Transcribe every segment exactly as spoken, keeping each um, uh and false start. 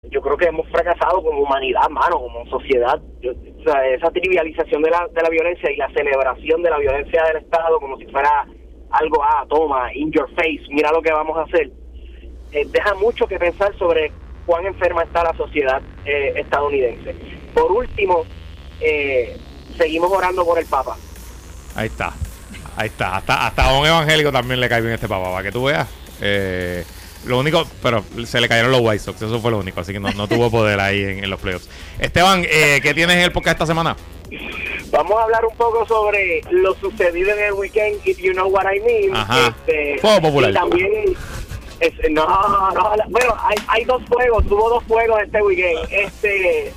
yo creo que hemos fracasado como humanidad, mano, como sociedad. Yo, o sea, esa trivialización de la de la violencia y la celebración de la violencia del Estado como si fuera algo, ah, toma, in your face, mira lo que vamos a hacer, eh, deja mucho que pensar sobre cuán enferma está la sociedad eh, estadounidense. Por último, eh, seguimos orando por el Papa. Ahí está, ahí está. Hasta, hasta a un evangélico también le cae bien este Papa, para que tú veas. Eh, lo único, pero se le cayeron los White Sox, eso fue lo único, así que no, no tuvo poder ahí en, en los playoffs. Esteban, eh, ¿qué tienes en el podcast esta semana? Vamos a hablar un poco sobre lo sucedido en el weekend, if you know what I mean. Ajá. Este, Juego popular. Y también, es, no, no, bueno, hay, hay dos juegos, tuvo dos juegos este weekend. Este,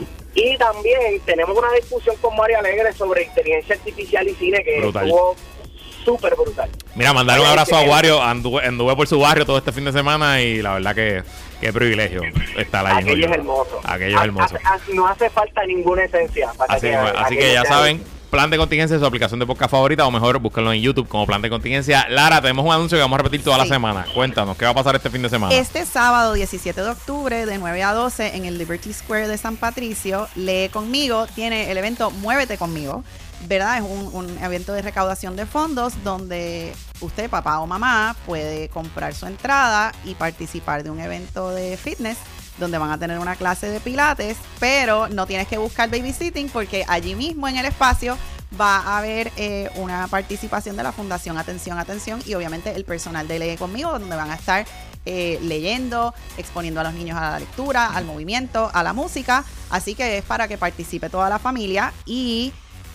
y también tenemos una discusión con María Alegre sobre inteligencia artificial y cine que brutal. Estuvo súper brutal. Mira, mandar un abrazo a Wario. Anduve, anduve por su barrio todo este fin de semana y la verdad que qué privilegio estar ahí. Aquello es hermoso. Aquello es hermoso. A, a, a, no hace falta ninguna esencia. Para así que, que, así que ya saben, Plan de Contingencia es su aplicación de podcast favorita, o mejor, búsquenlo en YouTube como Plan de Contingencia. Lara, tenemos un anuncio que vamos a repetir toda sí. la semana. Cuéntanos, ¿qué va a pasar este fin de semana? Este sábado, diecisiete de octubre, de nueve a doce, en el Liberty Square de San Patricio, Lee Conmigo tiene el evento Muévete Conmigo, ¿verdad? Es un, un evento de recaudación de fondos donde usted, papá o mamá, puede comprar su entrada y participar de un evento de fitness donde van a tener una clase de pilates, pero no tienes que buscar babysitting porque allí mismo en el espacio va a haber eh, una participación de la Fundación Atención, Atención y obviamente el personal de Lee Conmigo, donde van a estar eh, leyendo, exponiendo a los niños a la lectura, al movimiento, a la música, así que es para que participe toda la familia y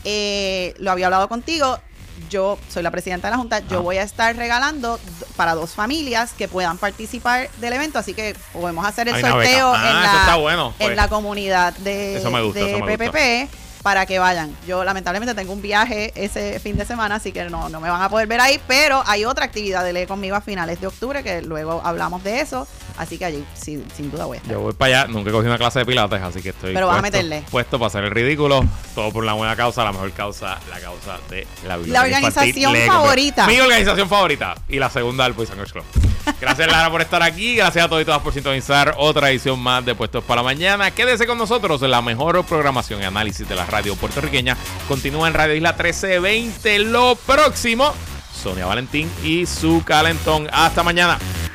eh, lo había hablado contigo. Yo soy la presidenta de la Junta, yo ah. voy a estar regalando para dos familias que puedan participar del evento, así que podemos hacer el Hay sorteo ah, en, la, está bueno, pues. en la comunidad de, eso me gusta, de eso me P P P gusta. Para que vayan. Yo lamentablemente tengo un viaje ese fin de semana, así que no, no me van a poder ver ahí, pero hay otra actividad de Lee Conmigo a finales de octubre, que luego hablamos de eso, así que allí sin, sin duda voy a estar. Yo voy para allá, nunca he cogido una clase de pilates, así que estoy pero puesto, vas a meterle. puesto para hacer el ridículo, todo por la buena causa, la mejor causa, la causa de la biblioteca La organización favorita. Mi organización favorita y la segunda del Boys and Girls Club. Gracias, Lara, por estar aquí. Gracias a todos y todas por sintonizar otra edición más de Puestos para la Mañana. Quédese con nosotros. La mejor programación y análisis de la radio puertorriqueña continúa en Radio Isla trece veinte. Lo próximo, Sonia Valentín y su calentón. Hasta mañana.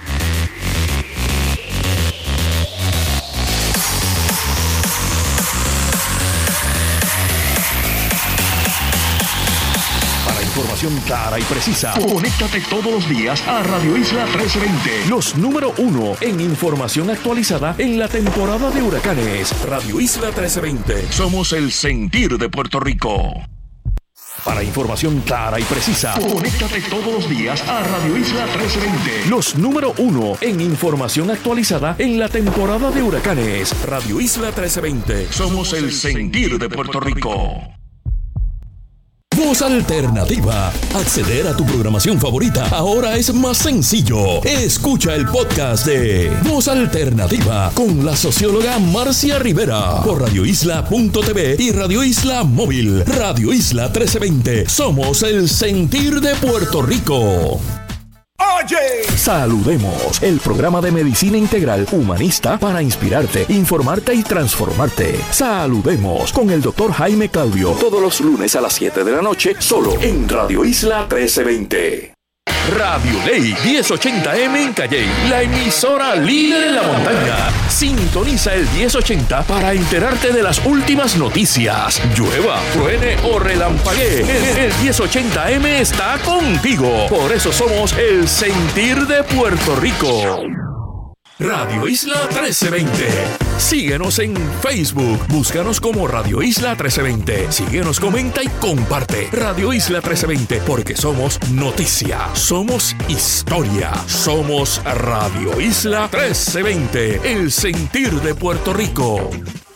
Información clara y precisa. Conéctate todos los días a Radio Isla trece veinte. Los número uno en información actualizada en la temporada de huracanes. Radio Isla trece veinte. Somos el sentir de Puerto Rico. Para información clara y precisa, conéctate todos los días a Radio Isla trece veinte. Los número uno en información actualizada en la temporada de huracanes. Radio Isla trece veinte. Somos el sentir de Puerto Rico. Voz Alternativa. Acceder a tu programación favorita ahora es más sencillo. Escucha el podcast de Voz Alternativa con la socióloga Marcia Rivera por radio isla punto t v y Radio Isla Móvil. Radio Isla trece veinte. Somos el sentir de Puerto Rico. Oye, saludemos, el programa de medicina integral humanista para inspirarte, informarte y transformarte. Saludemos con el doctor Jaime Claudio, todos los lunes a las siete de la noche, solo en Radio Isla trece veinte. Radio Ley diez ochenta eme en Calley, la emisora líder en la montaña. Sintoniza el diez ochenta para enterarte de las últimas noticias. Llueva, truene o relampaguee, el, el diez ochenta eme está contigo. Por eso somos el sentir de Puerto Rico. Radio Isla trece veinte. Síguenos en Facebook. Búscanos como Radio Isla trece veinte. Síguenos, comenta y comparte. Radio Isla trece veinte, porque somos noticia, somos historia, somos Radio Isla trece veinte, el sentir de Puerto Rico.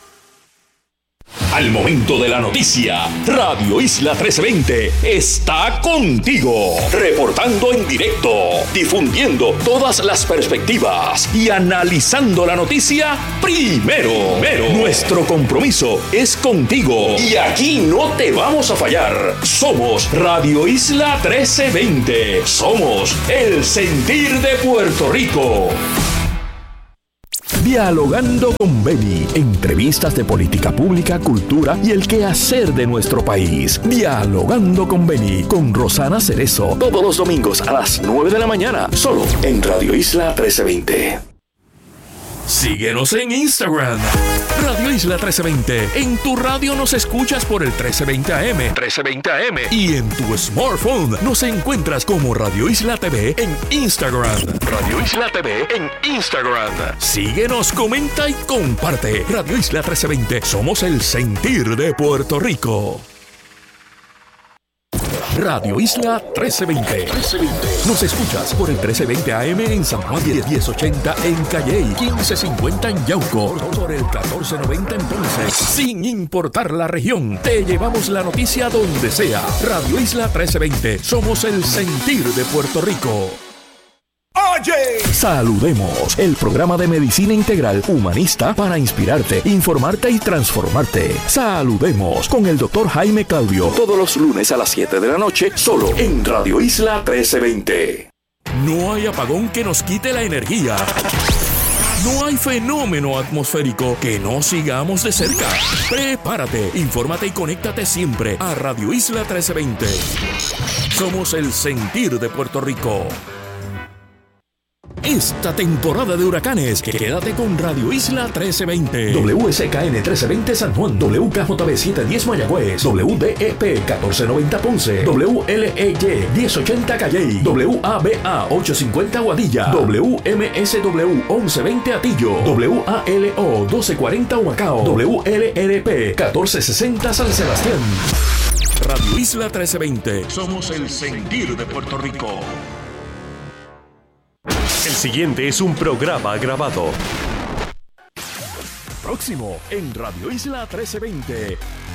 Al momento de la noticia, Radio Isla trece veinte está contigo, reportando en directo, difundiendo todas las perspectivas y analizando la noticia primero. primero. Nuestro compromiso es contigo y aquí no te vamos a fallar. Somos Radio Isla trece veinte. Somos el sentir de Puerto Rico. Dialogando con Beni. Entrevistas de política pública, cultura y el quehacer de nuestro país. Dialogando con Beni, con Rosana Cerezo. Todos los domingos a las nueve de la mañana. Solo en Radio Isla trece veinte. Síguenos en Instagram. Radio Isla trece veinte. En tu radio nos escuchas por el trece veinte A M. trece veinte A M. Y en tu smartphone nos encuentras como Radio Isla T V en Instagram. Radio Isla T V en Instagram. Síguenos, comenta y comparte. Radio Isla trece veinte. Somos el sentir de Puerto Rico. Radio Isla trece veinte. Nos escuchas por el trece veinte A M en San Juan, diez ochenta en Calley, quince cincuenta en Yauco, por el catorce noventa en Ponce. Sin importar la región, te llevamos la noticia donde sea. Radio Isla trece veinte. Somos el sentir de Puerto Rico. Oye, saludemos, el programa de medicina integral humanista para inspirarte, informarte y transformarte. Saludemos con el doctor Jaime Claudio, todos los lunes a las siete de la noche, solo en Radio Isla trece veinte. No hay apagón que nos quite la energía. No hay fenómeno atmosférico que no sigamos de cerca. Prepárate, infórmate y conéctate siempre a Radio Isla trece veinte. Somos el sentir de Puerto Rico. Esta temporada de huracanes, quédate con Radio Isla trece veinte. W S K N trece veinte San Juan, W K J B setecientos diez Mayagüez, W D E P catorce noventa Ponce, W L E Y diez ochenta Calley, W A B A ochocientos cincuenta Guadilla, W M S W once veinte Atillo, W A L O doce cuarenta Humacao, W L R P catorce sesenta San Sebastián. Radio Isla trece veinte. Somos el sentir de Puerto Rico. El siguiente es un programa grabado. Próximo en Radio Isla trece veinte.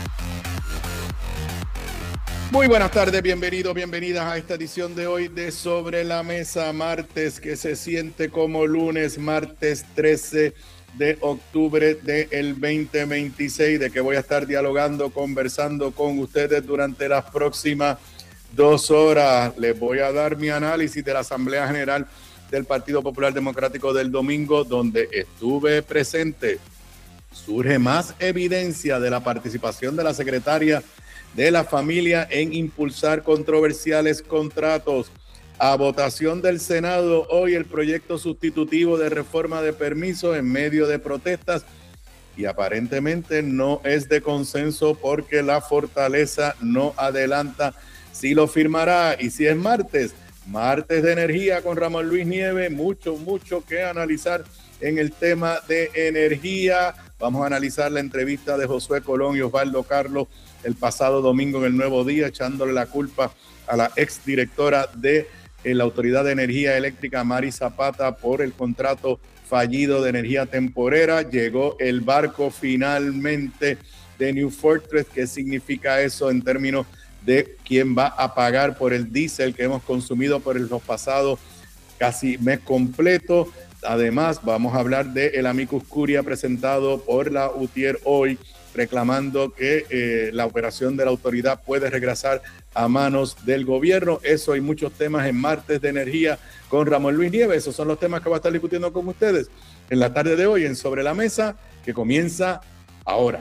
Muy buenas tardes, bienvenidos, bienvenidas a esta edición de hoy de Sobre la Mesa, martes que se siente como lunes, martes trece de octubre del veinte veintiséis, de que voy a estar dialogando, conversando con ustedes durante las próximas dos horas. Les voy a dar mi análisis de la Asamblea General del Partido Popular Democrático del domingo, donde estuve presente. Surge más evidencia de la participación de la secretaria de la Familia en impulsar controversiales contratos. A votación del Senado hoy el proyecto sustitutivo de reforma de permisos en medio de protestas, y aparentemente no es de consenso porque la Fortaleza no adelanta si lo firmará. Y si es martes, Martes de energía con Ramón Luis Nieves, mucho, mucho que analizar en el tema de energía. Vamos a analizar la entrevista de Josué Colón y Osvaldo Carlos el pasado domingo en El Nuevo Día, echándole la culpa a la exdirectora de eh, la Autoridad de Energía Eléctrica, Mari Zapata, por el contrato fallido de energía temporera. Llegó el barco finalmente de New Fortress. ¿Qué significa eso en términos de quién va a pagar por el diésel que hemos consumido por los pasados casi mes completo? Además, vamos a hablar del amicus curia presentado por la U T I E R hoy, reclamando que eh, la operación de la autoridad puede regresar a manos del gobierno. Eso y muchos temas en Martes de Energía con Ramón Luis Nieves. Esos son los temas que voy a estar discutiendo con ustedes en la tarde de hoy en Sobre la Mesa, que comienza ahora.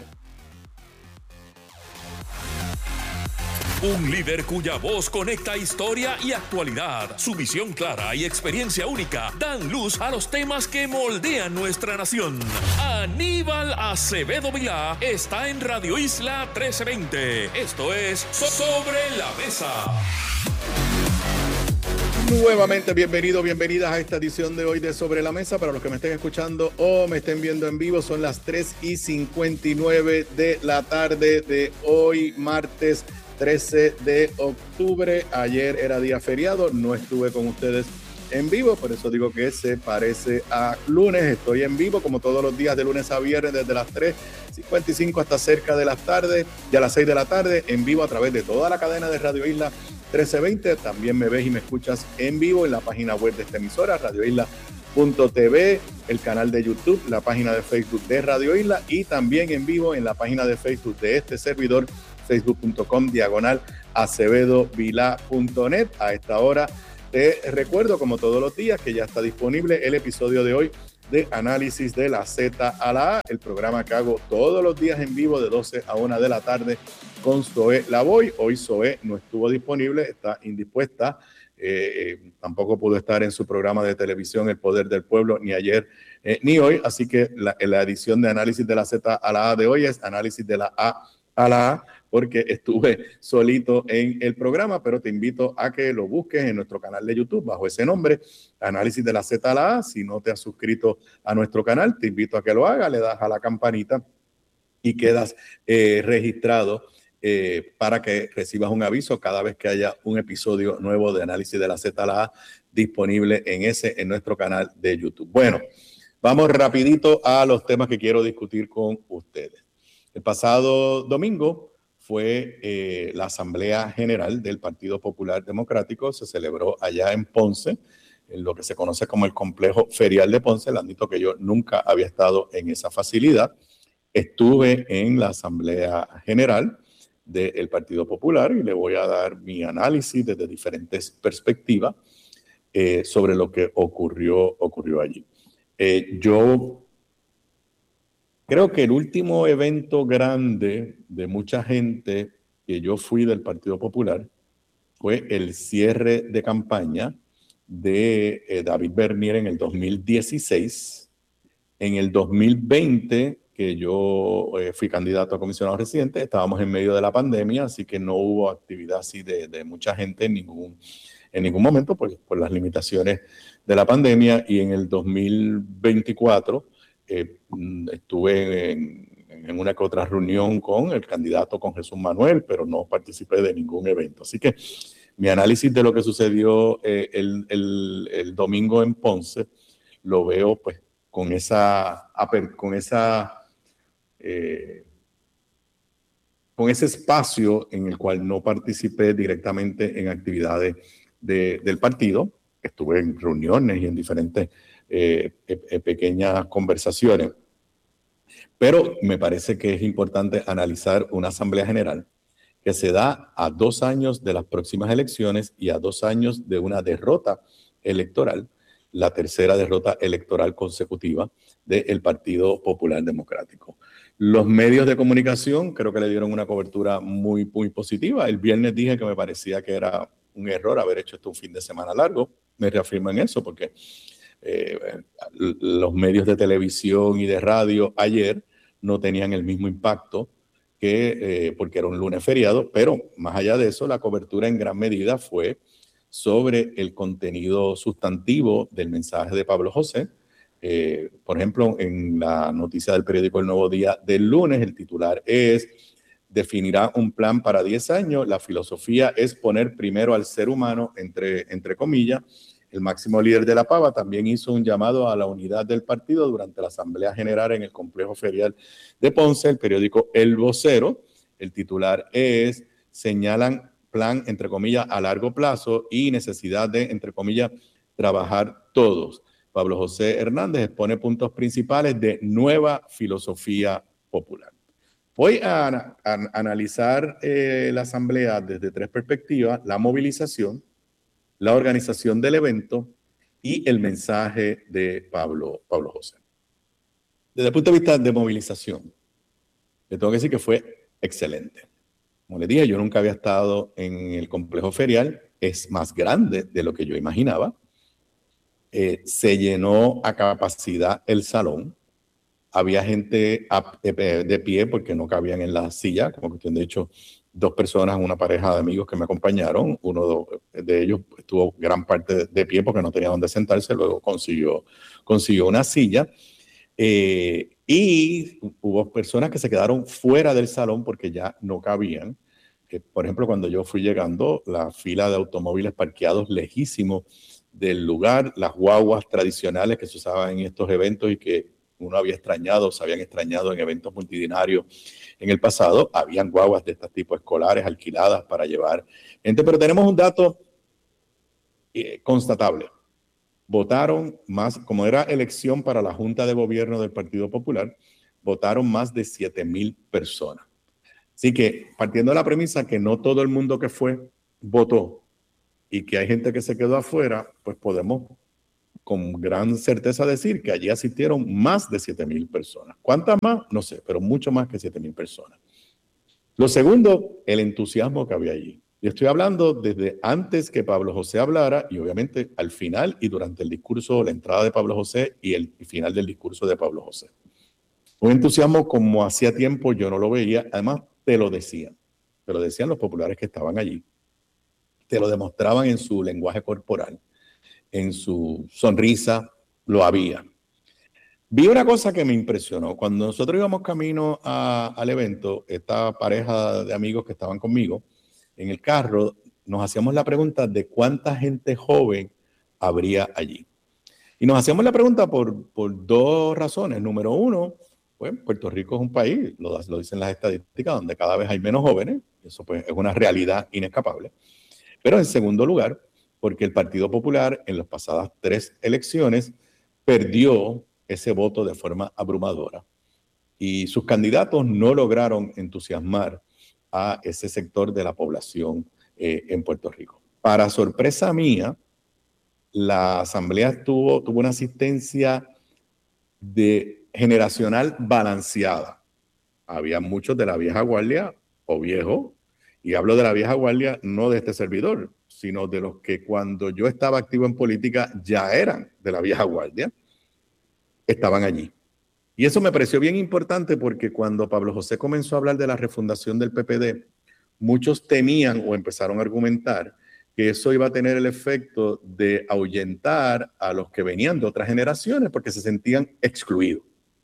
Un líder cuya voz conecta historia y actualidad. Su visión clara y experiencia única dan luz a los temas que moldean nuestra nación. Aníbal Acevedo Vilá está en Radio Isla trece veinte. Esto es Sobre la Mesa. Nuevamente, bienvenidos, bienvenidas a esta edición de hoy de Sobre la Mesa. Para los que me estén escuchando o me estén viendo en vivo, son las tres y cincuenta y nueve de la tarde de hoy, martes trece de octubre. Ayer era día feriado, no estuve con ustedes en vivo, por eso digo que se parece a lunes. Estoy en vivo como todos los días de lunes a viernes desde las tres cincuenta y cinco hasta cerca de las tarde, ya a las seis de la tarde, en vivo a través de toda la cadena de Radio Isla trece veinte. También me ves y me escuchas en vivo en la página web de esta emisora, radio isla punto t v, el canal de YouTube, la página de Facebook de Radio Isla y también en vivo en la página de Facebook de este servidor, facebook punto com diagonal acevedo vilá punto net. A esta hora te recuerdo, como todos los días, que ya está disponible el episodio de hoy de Análisis de la Z a la A, el programa que hago todos los días en vivo de doce a una de la tarde con Zoe Lavoy. Hoy Zoe no estuvo disponible, está indispuesta. Eh, eh, tampoco pudo estar en su programa de televisión El Poder del Pueblo ni ayer eh, ni hoy, así que la, la edición de Análisis de la Z a la A de hoy es Análisis de la A a la A, porque estuve solito en el programa, pero te invito a que lo busques en nuestro canal de YouTube bajo ese nombre, Análisis de la Z a la A. Si no te has suscrito a nuestro canal, te invito a que lo hagas, le das a la campanita y quedas eh, registrado Eh, para que recibas un aviso cada vez que haya un episodio nuevo de Análisis de la Z a la A disponible en ese, en nuestro canal de YouTube. Bueno, vamos rapidito a los temas que quiero discutir con ustedes. El pasado domingo fue eh, la Asamblea General del Partido Popular Democrático. Se celebró allá en Ponce, en lo que se conoce como el Complejo Ferial de Ponce. Le admito que yo nunca había estado en esa facilidad. Estuve en la Asamblea General del Partido Popular y le voy a dar mi análisis desde diferentes perspectivas eh, sobre lo que ocurrió, ocurrió allí. Eh, yo creo que el último evento grande de mucha gente que yo fui del Partido Popular fue el cierre de campaña de eh, David Bernier en el dos mil dieciséis. En el dos mil veinte, que yo eh, fui candidato a comisionado residente, estábamos en medio de la pandemia, así que no hubo actividad así de, de mucha gente en ningún, en ningún momento por, por las limitaciones de la pandemia. Y en el dos mil veinticuatro eh, estuve en, en una que otra reunión con el candidato, con Jesús Manuel, pero no participé de ningún evento. Así que mi análisis de lo que sucedió eh, el, el, el domingo en Ponce lo veo pues con esa, con esa Eh, con ese espacio en el cual no participé directamente en actividades de, del partido. Estuve en reuniones y en diferentes eh, eh, pequeñas conversaciones, pero me parece que es importante analizar una asamblea general que se da a dos años de las próximas elecciones y a dos años de una derrota electoral, la tercera derrota electoral consecutiva del Partido Popular Democrático. Los medios de comunicación creo que le dieron una cobertura muy, muy positiva. El viernes dije que me parecía que era un error haber hecho esto un fin de semana largo. Me reafirmo en eso porque eh, los medios de televisión y de radio ayer no tenían el mismo impacto que eh, porque era un lunes feriado, pero más allá de eso, la cobertura en gran medida fue sobre el contenido sustantivo del mensaje de Pablo José. Eh, por ejemplo, en la noticia del periódico El Nuevo Día del lunes, el titular es: definirá un plan para diez años. La filosofía es poner primero al ser humano, entre, entre comillas. El máximo líder de la Pava también hizo un llamado a la unidad del partido durante la Asamblea General en el Complejo Ferial de Ponce. El periódico El Vocero, el titular es: señalan plan, entre comillas, a largo plazo y necesidad de, entre comillas, trabajar todos. Pablo José Hernández expone puntos principales de nueva filosofía popular. Voy a, a, a analizar eh, la asamblea desde tres perspectivas: la movilización, la organización del evento y el mensaje de Pablo, Pablo José. Desde el punto de vista de movilización, le tengo que decir que fue excelente. Como les dije, yo nunca había estado en el complejo ferial, es más grande de lo que yo imaginaba. Eh, se llenó a capacidad el salón. Había gente a, de, de pie porque no cabían en la silla, como cuestión de hecho, dos personas, una pareja de amigos que me acompañaron. Uno de ellos estuvo gran parte de pie porque no tenía dónde sentarse, luego consiguió, consiguió una silla. Eh, y hubo personas que se quedaron fuera del salón porque ya no cabían. Que, por ejemplo, cuando yo fui llegando, la fila de automóviles parqueados lejísimos del lugar, las guaguas tradicionales que se usaban en estos eventos y que uno había extrañado, se habían extrañado en eventos multitudinarios en el pasado. Habían guaguas de este tipo escolares alquiladas para llevar gente, pero tenemos un dato eh, constatable. Votaron más, como era elección para la Junta de Gobierno del Partido Popular, votaron más de siete mil personas. Así que, partiendo de la premisa que no todo el mundo que fue votó y que hay gente que se quedó afuera, pues podemos con gran certeza decir que allí asistieron más de siete mil personas. ¿Cuántas más? No sé, pero mucho más que siete mil personas. Lo segundo, el entusiasmo que había allí. Y estoy hablando desde antes que Pablo José hablara y obviamente al final y durante el discurso, la entrada de Pablo José y el final del discurso de Pablo José. Un entusiasmo como hacía tiempo yo no lo veía, además te lo decían, te lo decían los populares que estaban allí, te lo demostraban en su lenguaje corporal, en su sonrisa, lo había. Vi una cosa que me impresionó. Cuando nosotros íbamos camino a, al evento, esta pareja de amigos que estaban conmigo, en el carro, nos hacíamos la pregunta de cuánta gente joven habría allí. Y nos hacíamos la pregunta por, por dos razones. Número uno, pues Puerto Rico es un país, lo, lo dicen las estadísticas, donde cada vez hay menos jóvenes. Eso pues es una realidad inescapable. Pero en segundo lugar, porque el Partido Popular en las pasadas tres elecciones perdió ese voto de forma abrumadora. Y sus candidatos no lograron entusiasmar a ese sector de la población eh, en Puerto Rico. Para sorpresa mía, la asamblea tuvo, tuvo una asistencia de generacional balanceada. Había muchos de la vieja guardia o viejo, y hablo de la vieja guardia no de este servidor, sino de los que cuando yo estaba activo en política ya eran de la vieja guardia, estaban allí. Y eso me pareció bien importante porque cuando Pablo José comenzó a hablar de la refundación del P P D, muchos temían o empezaron a argumentar que eso iba a tener el efecto de ahuyentar a los que venían de otras generaciones porque se sentían excluidos.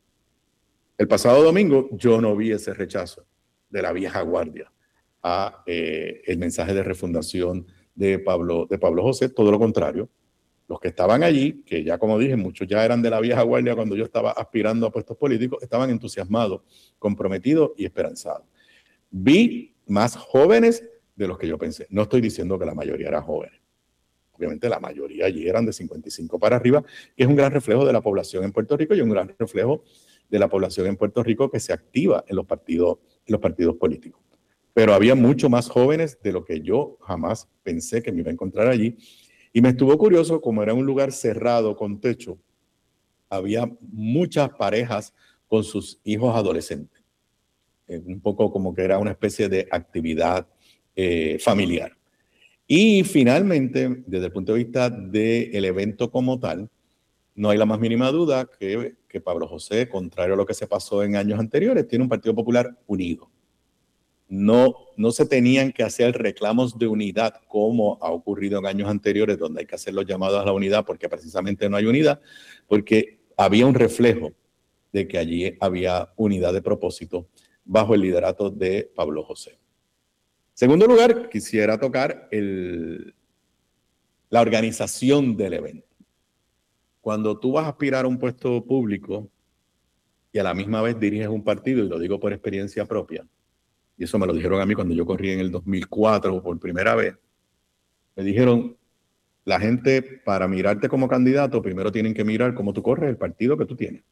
El pasado domingo yo no vi ese rechazo de la vieja guardia a eh, el mensaje de refundación de Pablo, de Pablo José, todo lo contrario. Los que estaban allí, que ya como dije, muchos ya eran de la vieja guardia cuando yo estaba aspirando a puestos políticos, estaban entusiasmados, comprometidos y esperanzados. Vi más jóvenes de los que yo pensé. No estoy diciendo que la mayoría eran jóvenes. Obviamente la mayoría allí eran de cincuenta y cinco para arriba, que es un gran reflejo de la población en Puerto Rico y un gran reflejo de la población en Puerto Rico que se activa en los partidos, en los partidos políticos. Pero había mucho más jóvenes de lo que yo jamás pensé que me iba a encontrar allí. Y me estuvo curioso, como era un lugar cerrado con techo, había muchas parejas con sus hijos adolescentes. Eh, un poco como que era una especie de actividad eh, familiar. Y finalmente, desde el punto de vista del evento como tal, no hay la más mínima duda que, que Pablo José, contrario a lo que se pasó en años anteriores, tiene un Partido Popular unido. No, no se tenían que hacer reclamos de unidad como ha ocurrido en años anteriores, donde hay que hacer los llamados a la unidad porque precisamente no hay unidad, porque había un reflejo de que allí había unidad de propósito bajo el liderato de Pablo José. Segundo lugar, quisiera tocar el, la organización del evento. Cuando tú vas a aspirar a un puesto público y a la misma vez diriges un partido, y lo digo por experiencia propia, y eso me lo dijeron a mí cuando yo corrí en el dos mil cuatro por primera vez, me dijeron, la gente para mirarte como candidato primero tienen que mirar cómo tú corres el partido que tú tienes.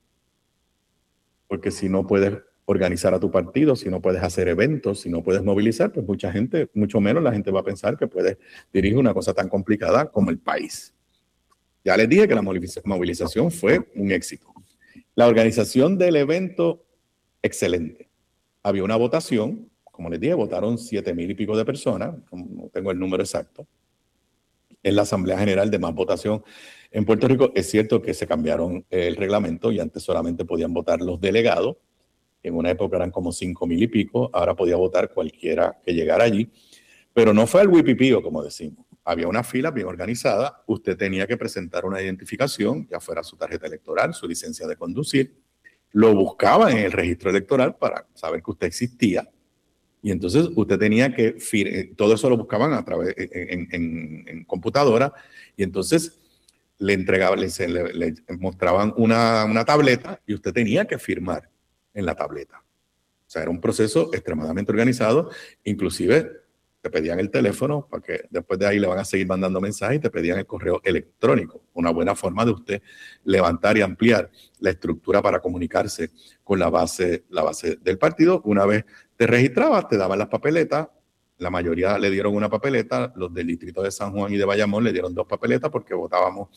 Porque si no puedes organizar a tu partido, si no puedes hacer eventos, si no puedes movilizar, pues mucha gente, mucho menos la gente va a pensar que puedes dirigir una cosa tan complicada como el país. Ya les dije que la movilización fue un éxito. La organización del evento, excelente. Había una votación, como les dije, votaron siete mil y pico de personas, no tengo el número exacto. Es la Asamblea General de más votación en Puerto Rico. Es cierto que se cambiaron el reglamento y antes solamente podían votar los delegados. En una época eran como cinco mil y pico, ahora podía votar cualquiera que llegara allí. Pero no fue al huipipío, como decimos. Había una fila bien organizada, usted tenía que presentar una identificación, ya fuera su tarjeta electoral, su licencia de conducir, lo buscaban en el registro electoral para saber que usted existía, y entonces usted tenía que, todo eso lo buscaban a través, en, en, en computadora, y entonces le entregaban, le, le, le mostraban una, una tableta, y usted tenía que firmar en la tableta. O sea, era un proceso extremadamente organizado, inclusive te pedían el teléfono, para que después de ahí le van a seguir mandando mensajes, y te pedían el correo electrónico. Una buena forma de usted levantar y ampliar la estructura para comunicarse con la base, la base del partido. Una vez te registrabas, te daban las papeletas. La mayoría le dieron una papeleta. Los del distrito de San Juan y de Bayamón le dieron dos papeletas porque votábamos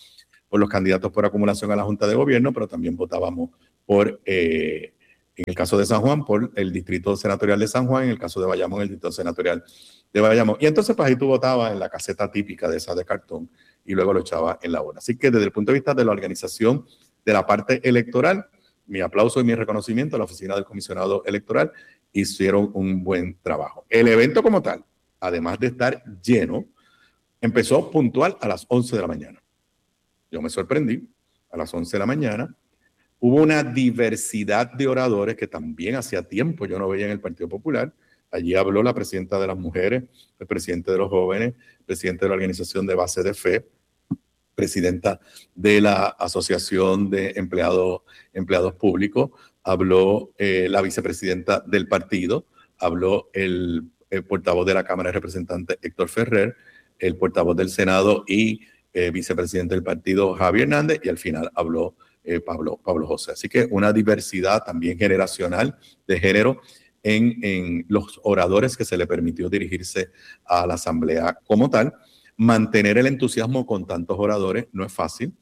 por los candidatos por acumulación a la Junta de Gobierno, pero también votábamos por, eh, en el caso de San Juan, por el Distrito Senatorial de San Juan, en el caso de Bayamón, el Distrito Senatorial de Bayamón. Y entonces, pues ahí tú votabas en la caseta típica de esa de cartón y luego lo echabas en la urna. Así que desde el punto de vista de la organización de la parte electoral, mi aplauso y mi reconocimiento a la oficina del comisionado electoral, hicieron un buen trabajo. El evento como tal, además de estar lleno, empezó puntual a las once de la mañana. Yo me sorprendí, a las once de la mañana. Hubo una diversidad de oradores que también hacía tiempo yo no veía en el Partido Popular. Allí habló la presidenta de las mujeres, el presidente de los jóvenes, el presidente de la Organización de Base de Fe, presidenta de la Asociación de Empleados, Empleados Públicos, habló eh, la vicepresidenta del partido, habló el, el portavoz de la Cámara de Representantes, Héctor Ferrer, el portavoz del Senado y eh, vicepresidente del partido, Javier Hernández, y al final habló eh, Pablo, Pablo José. Así que una diversidad también generacional de género en, en los oradores que se le permitió dirigirse a la asamblea como tal. Mantener el entusiasmo con tantos oradores no es fácil.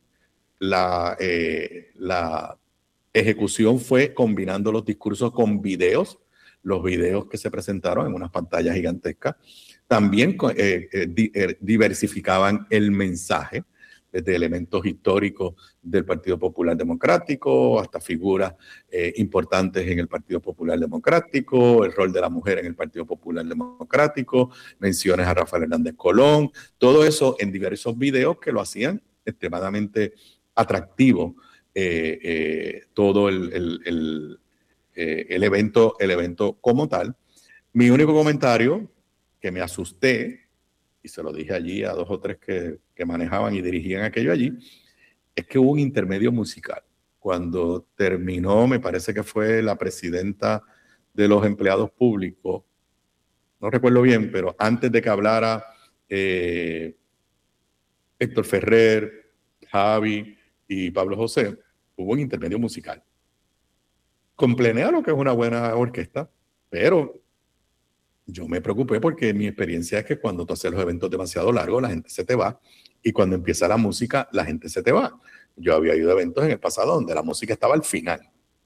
La, eh, la ejecución fue combinando los discursos con videos, los videos que se presentaron en unas pantallas gigantescas. También eh, eh, di, eh, diversificaban el mensaje, desde elementos históricos del Partido Popular Democrático hasta figuras eh, importantes en el Partido Popular Democrático, el rol de la mujer en el Partido Popular Democrático, menciones a Rafael Hernández Colón, todo eso en diversos videos que lo hacían extremadamente atractivo, eh, eh, todo el, el, el, eh, el, evento, el evento como tal. Mi único comentario, que me asusté, y se lo dije allí a dos o tres que, que manejaban y dirigían aquello allí, es que hubo un intermedio musical. Cuando terminó, me parece que fue la presidenta de los empleados públicos, no recuerdo bien, pero antes de que hablara eh, Héctor Ferrer, Javi y Pablo José, hubo un intermedio musical. Complené lo que es una buena orquesta, pero yo me preocupé porque mi experiencia es que cuando tú haces los eventos demasiado largos, la gente se te va, y cuando empieza la música, la gente se te va. Yo había ido a eventos en el pasado donde la música estaba al final.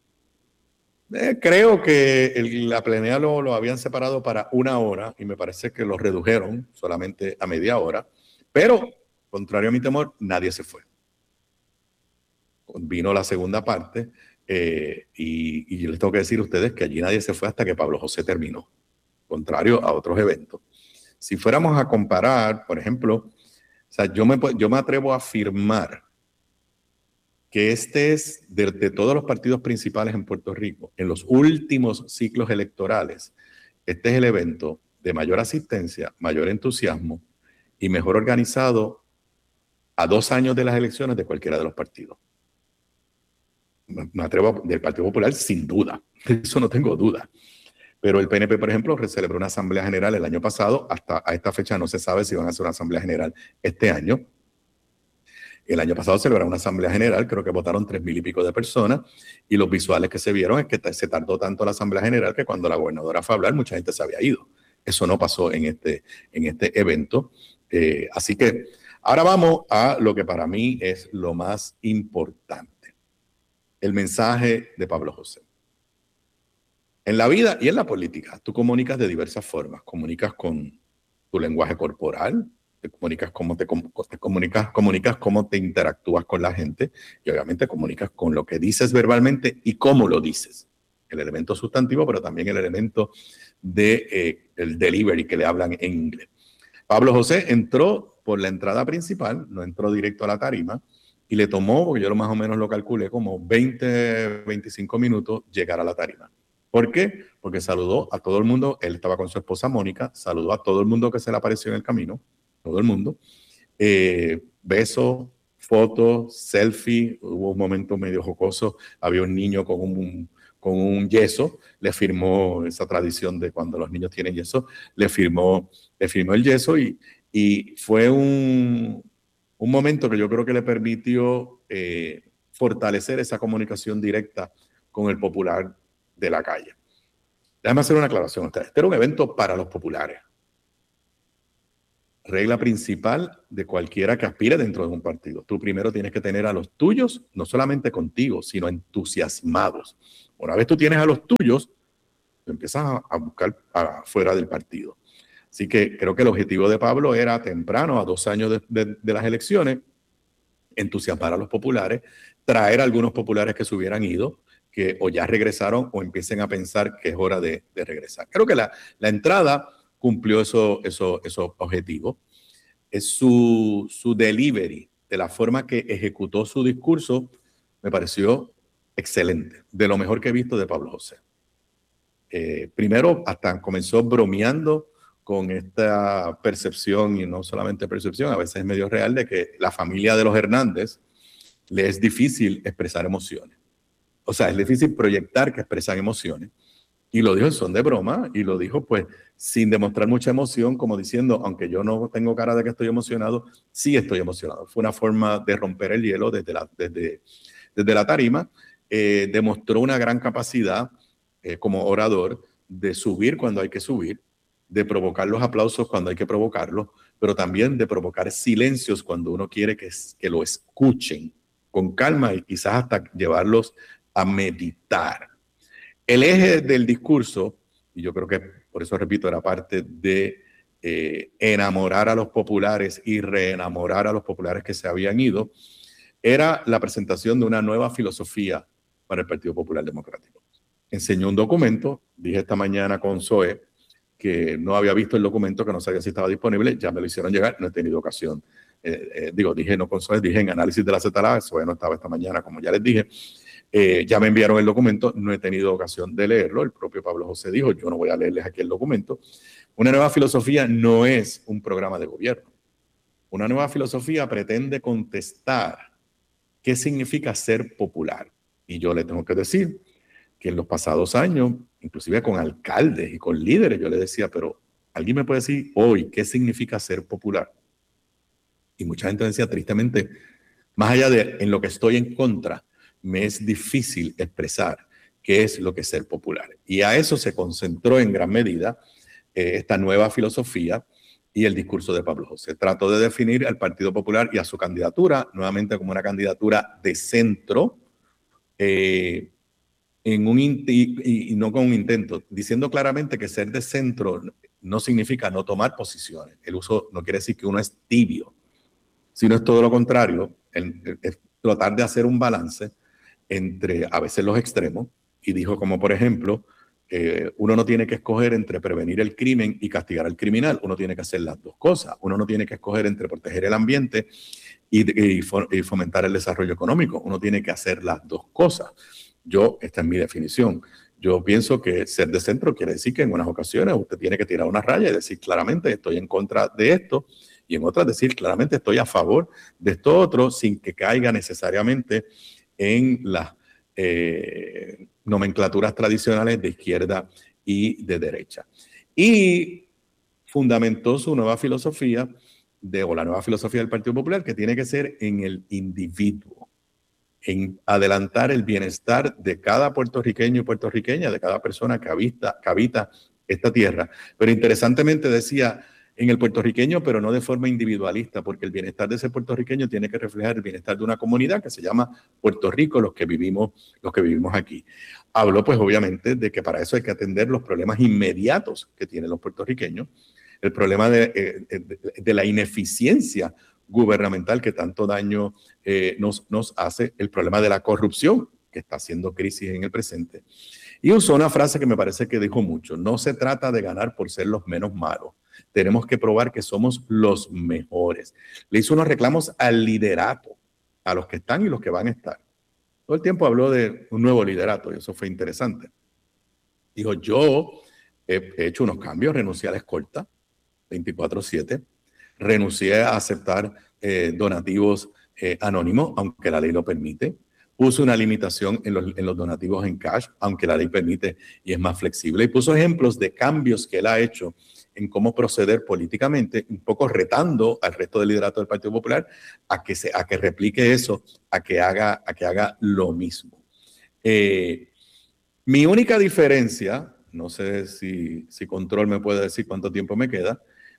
Eh, creo que el, la plenea lo, lo habían separado para una hora y me parece que lo redujeron solamente a media hora, pero, contrario a mi temor, nadie se fue. Vino la segunda parte eh, y, y yo les tengo que decir a ustedes que allí nadie se fue hasta que Pablo José terminó, contrario a otros eventos. Si fuéramos a comparar, por ejemplo, o sea, yo, me, yo me atrevo a afirmar que este es, de, de todos los partidos principales en Puerto Rico, en los últimos ciclos electorales, este es el evento de mayor asistencia, mayor entusiasmo y mejor organizado a dos años de las elecciones de cualquiera de los partidos. Me atrevo a, del Partido Popular sin duda, de eso no tengo duda. Pero el P N P, por ejemplo, celebró una asamblea general el año pasado. Hasta a esta fecha no se sabe si van a hacer una asamblea general este año. El año pasado celebraron una asamblea general, creo que votaron tres mil y pico de personas, y los visuales que se vieron es que se tardó tanto la asamblea general que cuando la gobernadora fue a hablar, mucha gente se había ido. Eso no pasó en este, en este evento. Eh, así que ahora vamos a lo que para mí es lo más importante. El mensaje de Pablo José. En la vida y en la política, tú comunicas de diversas formas. Comunicas con tu lenguaje corporal, te comunicas cómo te, te comunicas, comunicas cómo te interactúas con la gente y obviamente comunicas con lo que dices verbalmente y cómo lo dices. El elemento sustantivo, pero también el elemento de eh, el delivery que le hablan en inglés. Pablo José entró por la entrada principal, no entró directo a la tarima y le tomó, porque yo lo más o menos lo calculé, como veinte, veinticinco minutos llegar a la tarima. ¿Por qué? Porque saludó a todo el mundo, él estaba con su esposa Mónica, saludó a todo el mundo que se le apareció en el camino, todo el mundo, eh, besos, fotos, selfie, hubo un momento medio jocoso, había un niño con un, con un yeso, le firmó esa tradición de cuando los niños tienen yeso, le firmó, le firmó el yeso y, y fue un, un momento que yo creo que le permitió eh, fortalecer esa comunicación directa con el popular de la calle. Déjame hacer una aclaración a ustedes. Este era un evento para los populares. regla principal de cualquiera que aspire dentro de un partido. Tú primero tienes que tener a los tuyos, no solamente contigo, sino entusiasmados. Una vez tú tienes a los tuyos, tú empiezas a, a buscar fuera del partido. Así que creo que el objetivo de Pablo era temprano, a dos años de, de, de las elecciones, entusiasmar a los populares, traer a algunos populares que se hubieran ido, que o ya regresaron o empiecen a pensar que es hora de, de regresar. Creo que la, la entrada cumplió esos eso, eso objetivos. Es su, su delivery, de la forma que ejecutó su discurso, me pareció excelente, de lo mejor que he visto de Pablo José. Eh, primero, hasta comenzó bromeando con esta percepción, y no solamente percepción, a veces es medio real, de que la familia de los Hernández le es difícil expresar emociones. O sea, es difícil proyectar que expresan emociones. Y lo dijo en son de broma, y lo dijo pues sin demostrar mucha emoción, como diciendo, aunque yo no tengo cara de que estoy emocionado, sí estoy emocionado. Fue una forma de romper el hielo desde la, desde, desde la tarima. Eh, demostró una gran capacidad eh, como orador de subir cuando hay que subir, de provocar los aplausos cuando hay que provocarlos, pero también de provocar silencios cuando uno quiere que, que lo escuchen con calma y quizás hasta llevarlos a meditar. El eje del discurso, y yo creo que por eso repito, era parte de eh, enamorar a los populares y reenamorar a los populares que se habían ido, era la presentación de una nueva filosofía para el Partido Popular Democrático. Enseñó un documento, dije esta mañana con Zoe, que no había visto el documento, que no sabía si estaba disponible, ya me lo hicieron llegar, no he tenido ocasión. Eh, eh, digo, dije no con Zoe, dije en análisis de la Z L A, Zoe no estaba esta mañana, como ya les dije. Eh, ya me enviaron el documento, no he tenido ocasión de leerlo. El propio Pablo José dijo, yo no voy a leerles aquí el documento. Una nueva filosofía no es un programa de gobierno. Una nueva filosofía pretende contestar qué significa ser popular. Y yo le tengo que decir que en los pasados años, inclusive con alcaldes y con líderes, yo le decía, pero ¿alguien me puede decir hoy qué significa ser popular? Y mucha gente decía, tristemente, más allá de en lo que estoy en contra, me es difícil expresar qué es lo que es ser popular. Y a eso se concentró en gran medida eh, esta nueva filosofía y el discurso de Pablo José. Trató de definir al Partido Popular y a su candidatura nuevamente como una candidatura de centro, eh, en un y, y no con un intento, diciendo claramente que ser de centro no significa no tomar posiciones. El uso no quiere decir que uno es tibio, sino es todo lo contrario, el, el, el tratar de hacer un balance entre a veces los extremos, y dijo como por ejemplo, eh, uno no tiene que escoger entre prevenir el crimen y castigar al criminal, uno tiene que hacer las dos cosas, uno no tiene que escoger entre proteger el ambiente y, y, y fomentar el desarrollo económico, uno tiene que hacer las dos cosas. Yo, esta es mi definición, yo pienso que ser de centro quiere decir que en unas ocasiones usted tiene que tirar una raya y decir claramente estoy en contra de esto, y en otras decir claramente estoy a favor de esto otro, sin que caiga necesariamente en las eh, nomenclaturas tradicionales de izquierda y de derecha. Y fundamentó su nueva filosofía, de, o la nueva filosofía del Partido Popular, que tiene que ser en el individuo, en adelantar el bienestar de cada puertorriqueño y puertorriqueña, de cada persona que habita, que habita esta tierra. Pero interesantemente decía, en el puertorriqueño, pero no de forma individualista, porque el bienestar de ese puertorriqueño tiene que reflejar el bienestar de una comunidad que se llama Puerto Rico, los que vivimos, los que vivimos aquí. Habló, pues, obviamente, de que para eso hay que atender los problemas inmediatos que tienen los puertorriqueños, el problema de, de, de la ineficiencia gubernamental que tanto daño eh, nos, nos hace, el problema de la corrupción, que está haciendo crisis en el presente. Y usó una frase que me parece que dijo mucho, no se trata de ganar por ser los menos malos, tenemos que probar que somos los mejores. Le hizo unos reclamos al liderato, a los que están y los que van a estar. Todo el tiempo habló de un nuevo liderato y eso fue interesante. Dijo, yo he hecho unos cambios, renuncié a la escolta veinticuatro siete, renuncié a aceptar eh, donativos eh, anónimos, aunque la ley lo permite. Puso una limitación en los, en los donativos en cash, aunque la ley permite y es más flexible. Y puso ejemplos de cambios que él ha hecho en cómo proceder políticamente, un poco retando al resto del liderato del Partido Popular a que, se, a que replique eso, a que haga, a que haga lo mismo. Eh, mi única diferencia, no sé si, si Control me puede decir cuánto tiempo me queda,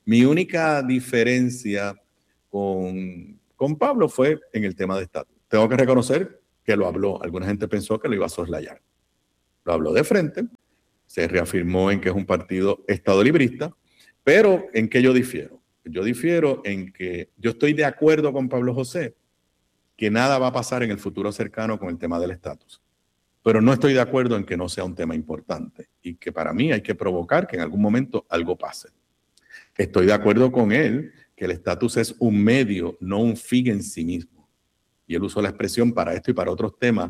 Mi única diferencia con, con Pablo fue en el tema de estatus. Tengo que reconocer que lo habló. Alguna gente pensó que lo iba a soslayar. Lo habló de frente, se reafirmó en que es un partido estadolibrista, pero ¿en qué yo difiero? Yo difiero en que yo estoy de acuerdo con Pablo José que nada va a pasar en el futuro cercano con el tema del estatus. Pero no estoy de acuerdo en que no sea un tema importante y que para mí hay que provocar que en algún momento algo pase. Estoy de acuerdo con él que el estatus es un medio, no un fin en sí mismo. Y él usó la expresión para esto y para otros temas.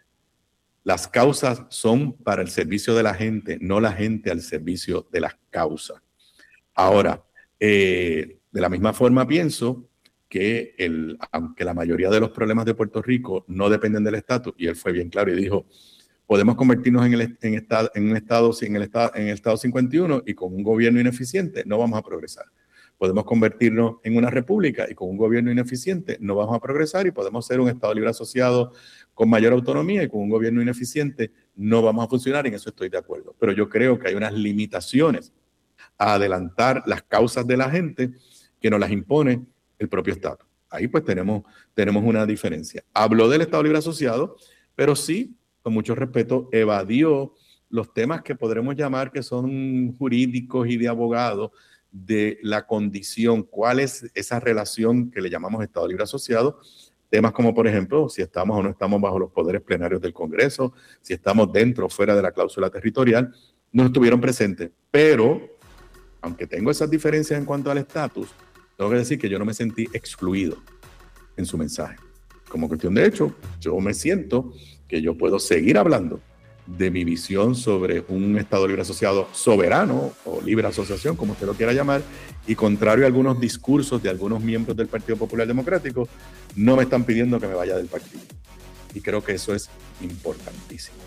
Las causas son para el servicio de la gente, no la gente al servicio de las causas. Ahora, eh, de la misma forma pienso que el, aunque la mayoría de los problemas de Puerto Rico no dependen del estatus, y él fue bien claro y dijo, podemos convertirnos en, el, en, estado, en un estado, en el estado, en el estado cincuenta y uno y con un gobierno ineficiente no vamos a progresar. Podemos convertirnos en una república y con un gobierno ineficiente no vamos a progresar y podemos ser un estado libre asociado con mayor autonomía y con un gobierno ineficiente no vamos a funcionar, y en eso estoy de acuerdo. Pero yo creo que hay unas limitaciones a adelantar las causas de la gente que nos las impone el propio Estado. Ahí pues tenemos, tenemos una diferencia. Habló del Estado Libre Asociado, pero sí, con mucho respeto, evadió los temas que podremos llamar que son jurídicos y de abogado de la condición, cuál es esa relación que le llamamos Estado Libre Asociado. Temas como, por ejemplo, si estamos o no estamos bajo los poderes plenarios del Congreso, si estamos dentro o fuera de la cláusula territorial, no estuvieron presentes. Pero, aunque tengo esas diferencias en cuanto al estatus, tengo que decir que yo no me sentí excluido en su mensaje. Como cuestión de hecho, yo me siento que yo puedo seguir hablando de mi visión sobre un Estado libre asociado soberano o libre asociación, como usted lo quiera llamar, y contrario a algunos discursos de algunos miembros del Partido Popular Democrático, no me están pidiendo que me vaya del partido. Y creo que eso es importantísimo.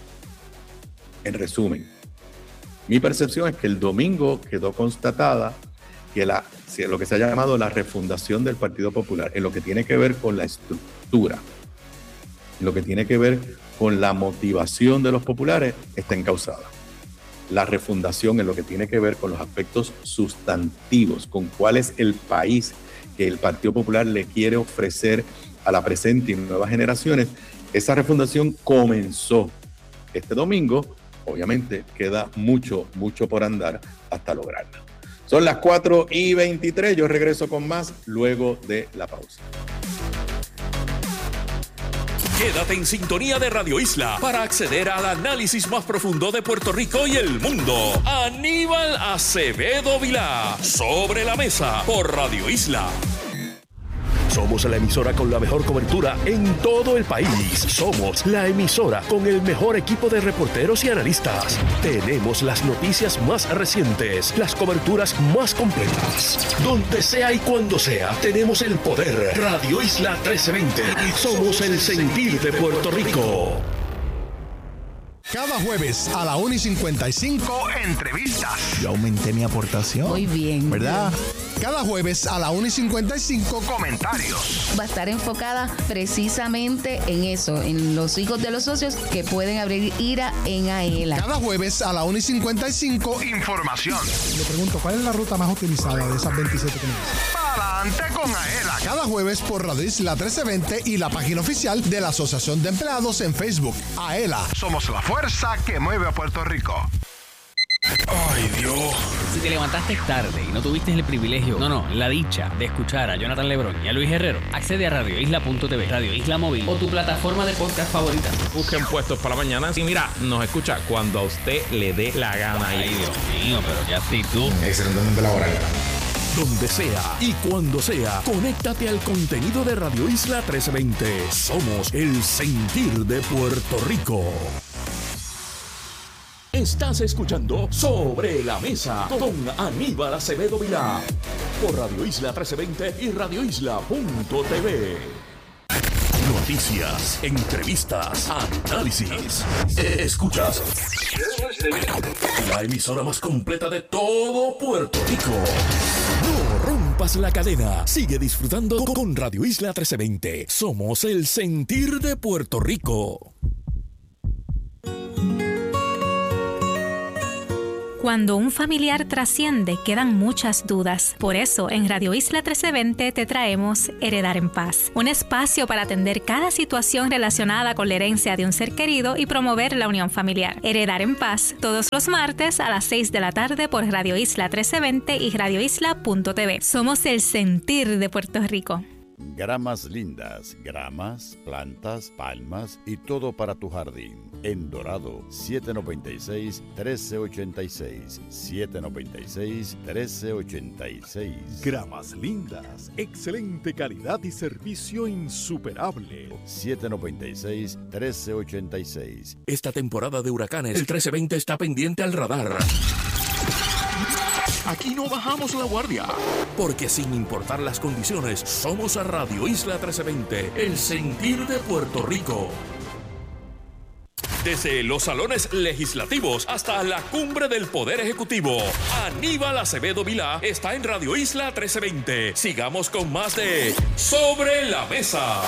En resumen, mi percepción es que el domingo quedó constatada que la, lo que se ha llamado la refundación del Partido Popular, en lo que tiene que ver con la estructura, en lo que tiene que ver con la motivación de los populares, está encauzada. La refundación en lo que tiene que ver con los aspectos sustantivos, con cuál es el país que el Partido Popular le quiere ofrecer a la presente y nuevas generaciones, esa refundación comenzó este domingo. Obviamente queda mucho, mucho por andar hasta lograrla. Son las cuatro y veintitrés, yo regreso con más luego de la pausa. Quédate en sintonía de Radio Isla para acceder al análisis más profundo de Puerto Rico y el mundo. Aníbal Acevedo Vilá, Sobre la Mesa, por Radio Isla. Somos la emisora con la mejor cobertura en todo el país. Somos la emisora con el mejor equipo de reporteros y analistas. Tenemos las noticias más recientes, las coberturas más completas. Donde sea y cuando sea, tenemos el poder. Radio Isla trece veinte. Somos el sentir de Puerto Rico. Cada jueves a la una y cincuenta y cinco, entrevistas. Yo aumenté mi aportación. Muy bien. ¿Verdad? Cada jueves a la una y cincuenta y cinco, comentarios. Va a estar enfocada precisamente en eso, en los hijos de los socios que pueden abrir ira en AELA. Cada jueves a la una y cincuenta y cinco, información. Le pregunto, ¿cuál es la ruta más utilizada de esas veintisiete que me dicen? Adelante con AELA. Cada jueves por Radio Isla trece veinte y la página oficial de la Asociación de Empleados en Facebook. AELA. Somos la fuerza que mueve a Puerto Rico. Ay, Dios. Si te levantaste tarde y no tuviste el privilegio, no, no, la dicha de escuchar a Jonathan Lebrón y a Luis Herrero, accede a radio isla punto t v, Radio Isla Móvil o tu plataforma de podcast favorita. Busquen Puestos para la Mañana. Y mira, nos escucha cuando a usted le dé la gana. Ay, Dios mío, pero qué actitud. Excelentemente laboral. Donde sea y cuando sea, conéctate al contenido de Radio Isla trece veinte. Somos el sentir de Puerto Rico. Estás escuchando Sobre la Mesa con Aníbal Acevedo Vilá por Radio Isla trece veinte y radio isla punto t v. Noticias, entrevistas, análisis. Escuchas la emisora más completa de todo Puerto Rico. No rompas la cadena. Sigue disfrutando con Radio Isla trece veinte. Somos el sentir de Puerto Rico. Cuando un familiar trasciende, quedan muchas dudas. Por eso, en Radio Isla trece veinte te traemos Heredar en Paz, un espacio para atender cada situación relacionada con la herencia de un ser querido y promover la unión familiar. Heredar en Paz, todos los martes a las seis de la tarde por Radio Isla trece veinte y radio isla punto t v. Somos el sentir de Puerto Rico. Gramas Lindas, gramas, plantas, palmas y todo para tu jardín. En Dorado, siete noventa y seis, trece ochenta y seis. siete noventa y seis, trece ochenta y seis. Gramas Lindas, excelente calidad y servicio insuperable. siete noventa y seis, trece ochenta y seis. Esta temporada de huracanes, el trece veinte está pendiente al radar. Aquí no bajamos la guardia, porque sin importar las condiciones, somos a Radio Isla trece veinte, el sentir de Puerto Rico. Desde los salones legislativos hasta la cumbre del Poder Ejecutivo, Aníbal Acevedo Vilá está en Radio Isla trece veinte. Sigamos con más de Sobre la Mesa.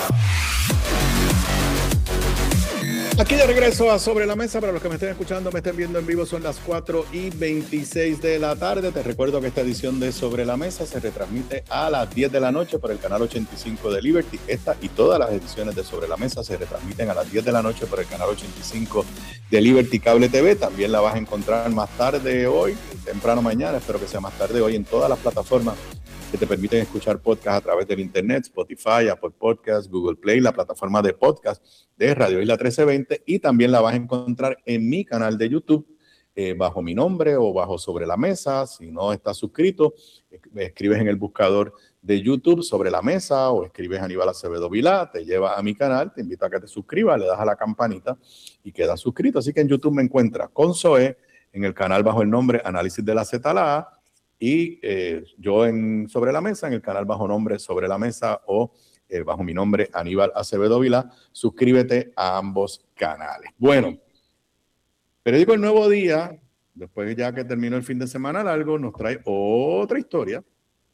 Aquí de regreso a Sobre la Mesa. Para los que me estén escuchando, me estén viendo en vivo, son las cuatro y veintiséis de la tarde. Te recuerdo que esta edición de Sobre la Mesa se retransmite a las diez de la noche por el canal ochenta y cinco de Liberty. Esta y todas las ediciones de Sobre la Mesa se retransmiten a las diez de la noche por el canal ochenta y cinco de Liberty Cable T V. También la vas a encontrar más tarde hoy, temprano mañana, espero que sea más tarde hoy, en todas las plataformas que te permiten escuchar podcast a través del internet: Spotify, Apple Podcasts, Google Play, la plataforma de podcast de Radio Isla trece veinte, y también la vas a encontrar en mi canal de YouTube eh, bajo mi nombre o bajo Sobre la Mesa. Si no estás suscrito, escribes en el buscador de YouTube Sobre la Mesa o escribes Aníbal Acevedo Vilá, te lleva a mi canal, te invito a que te suscribas, le das a la campanita y quedas suscrito. Así que en YouTube me encuentras con Zoe, en el canal bajo el nombre Análisis de la Z la A, y eh, yo en Sobre la Mesa, en el canal bajo nombre Sobre la Mesa o eh, bajo mi nombre Aníbal Acevedo Vilá. Suscríbete a ambos canales. Bueno, periódico El Nuevo Día, después ya que terminó el fin de semana largo, nos trae otra historia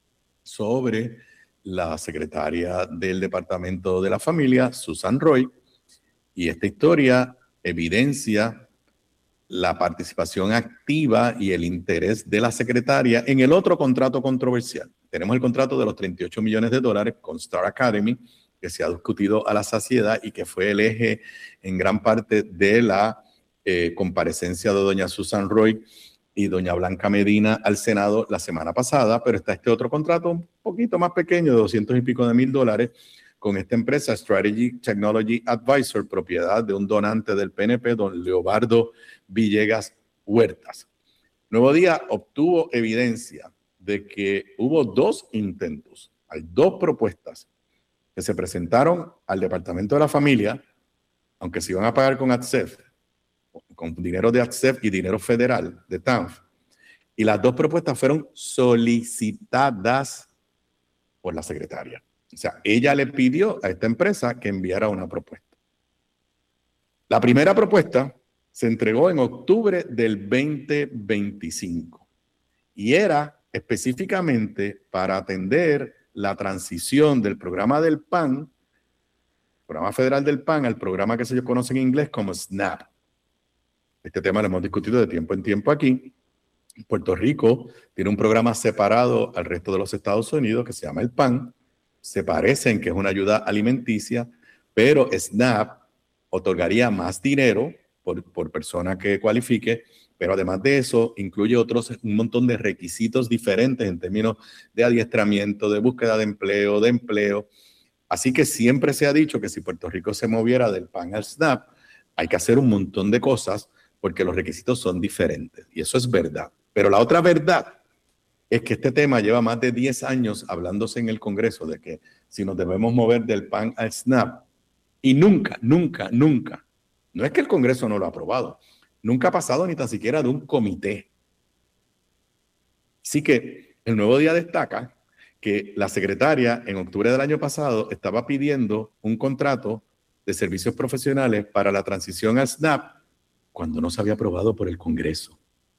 sobre la secretaria del Departamento de la Familia, Susan Roy, y esta historia evidencia la participación activa y el interés de la secretaria en el otro contrato controversial. Tenemos el contrato de los treinta y ocho millones de dólares con Star Academy, que se ha discutido a la saciedad y que fue el eje en gran parte de la eh, comparecencia de doña Susan Roy y doña Blanca Medina al Senado la semana pasada, pero está este otro contrato un poquito más pequeño, de doscientos y pico de mil dólares, con esta empresa Strategy Technology Advisor, propiedad de un donante del P N P, don Leobardo Villegas Huertas. Nuevo Día obtuvo evidencia de que hubo dos intentos, hay dos propuestas que se presentaron al Departamento de la Familia, aunque se iban a pagar con A T S E F, con dinero de A T S E F y dinero federal de T A N F, y las dos propuestas fueron solicitadas por la secretaria. O sea, ella le pidió a esta empresa que enviara una propuesta. La primera propuesta se entregó en octubre del veinte veinticinco y era específicamente para atender la transición del programa del P A N, programa federal del P A N, al programa que se conoce en inglés como SNAP. Este tema lo hemos discutido de tiempo en tiempo aquí. Puerto Rico tiene un programa separado al resto de los Estados Unidos que se llama el P A N. Se parece en que es una ayuda alimenticia, pero SNAP otorgaría más dinero por, por persona que cualifique, pero además de eso incluye otros, un montón de requisitos diferentes en términos de adiestramiento, de búsqueda de empleo, de empleo. Así que siempre se ha dicho que si Puerto Rico se moviera del P A N al SNAP, hay que hacer un montón de cosas porque los requisitos son diferentes. Y eso es verdad. Pero la otra verdad es que este tema lleva más de diez años hablándose en el Congreso de que si nos debemos mover del P A N al SNAP, y nunca, nunca, nunca, no es que el Congreso no lo ha aprobado, nunca ha pasado ni tan siquiera de un comité. Así que el Nuevo Día destaca que la secretaria en octubre del año pasado estaba pidiendo un contrato de servicios profesionales para la transición al SNAP cuando no se había aprobado por el Congreso.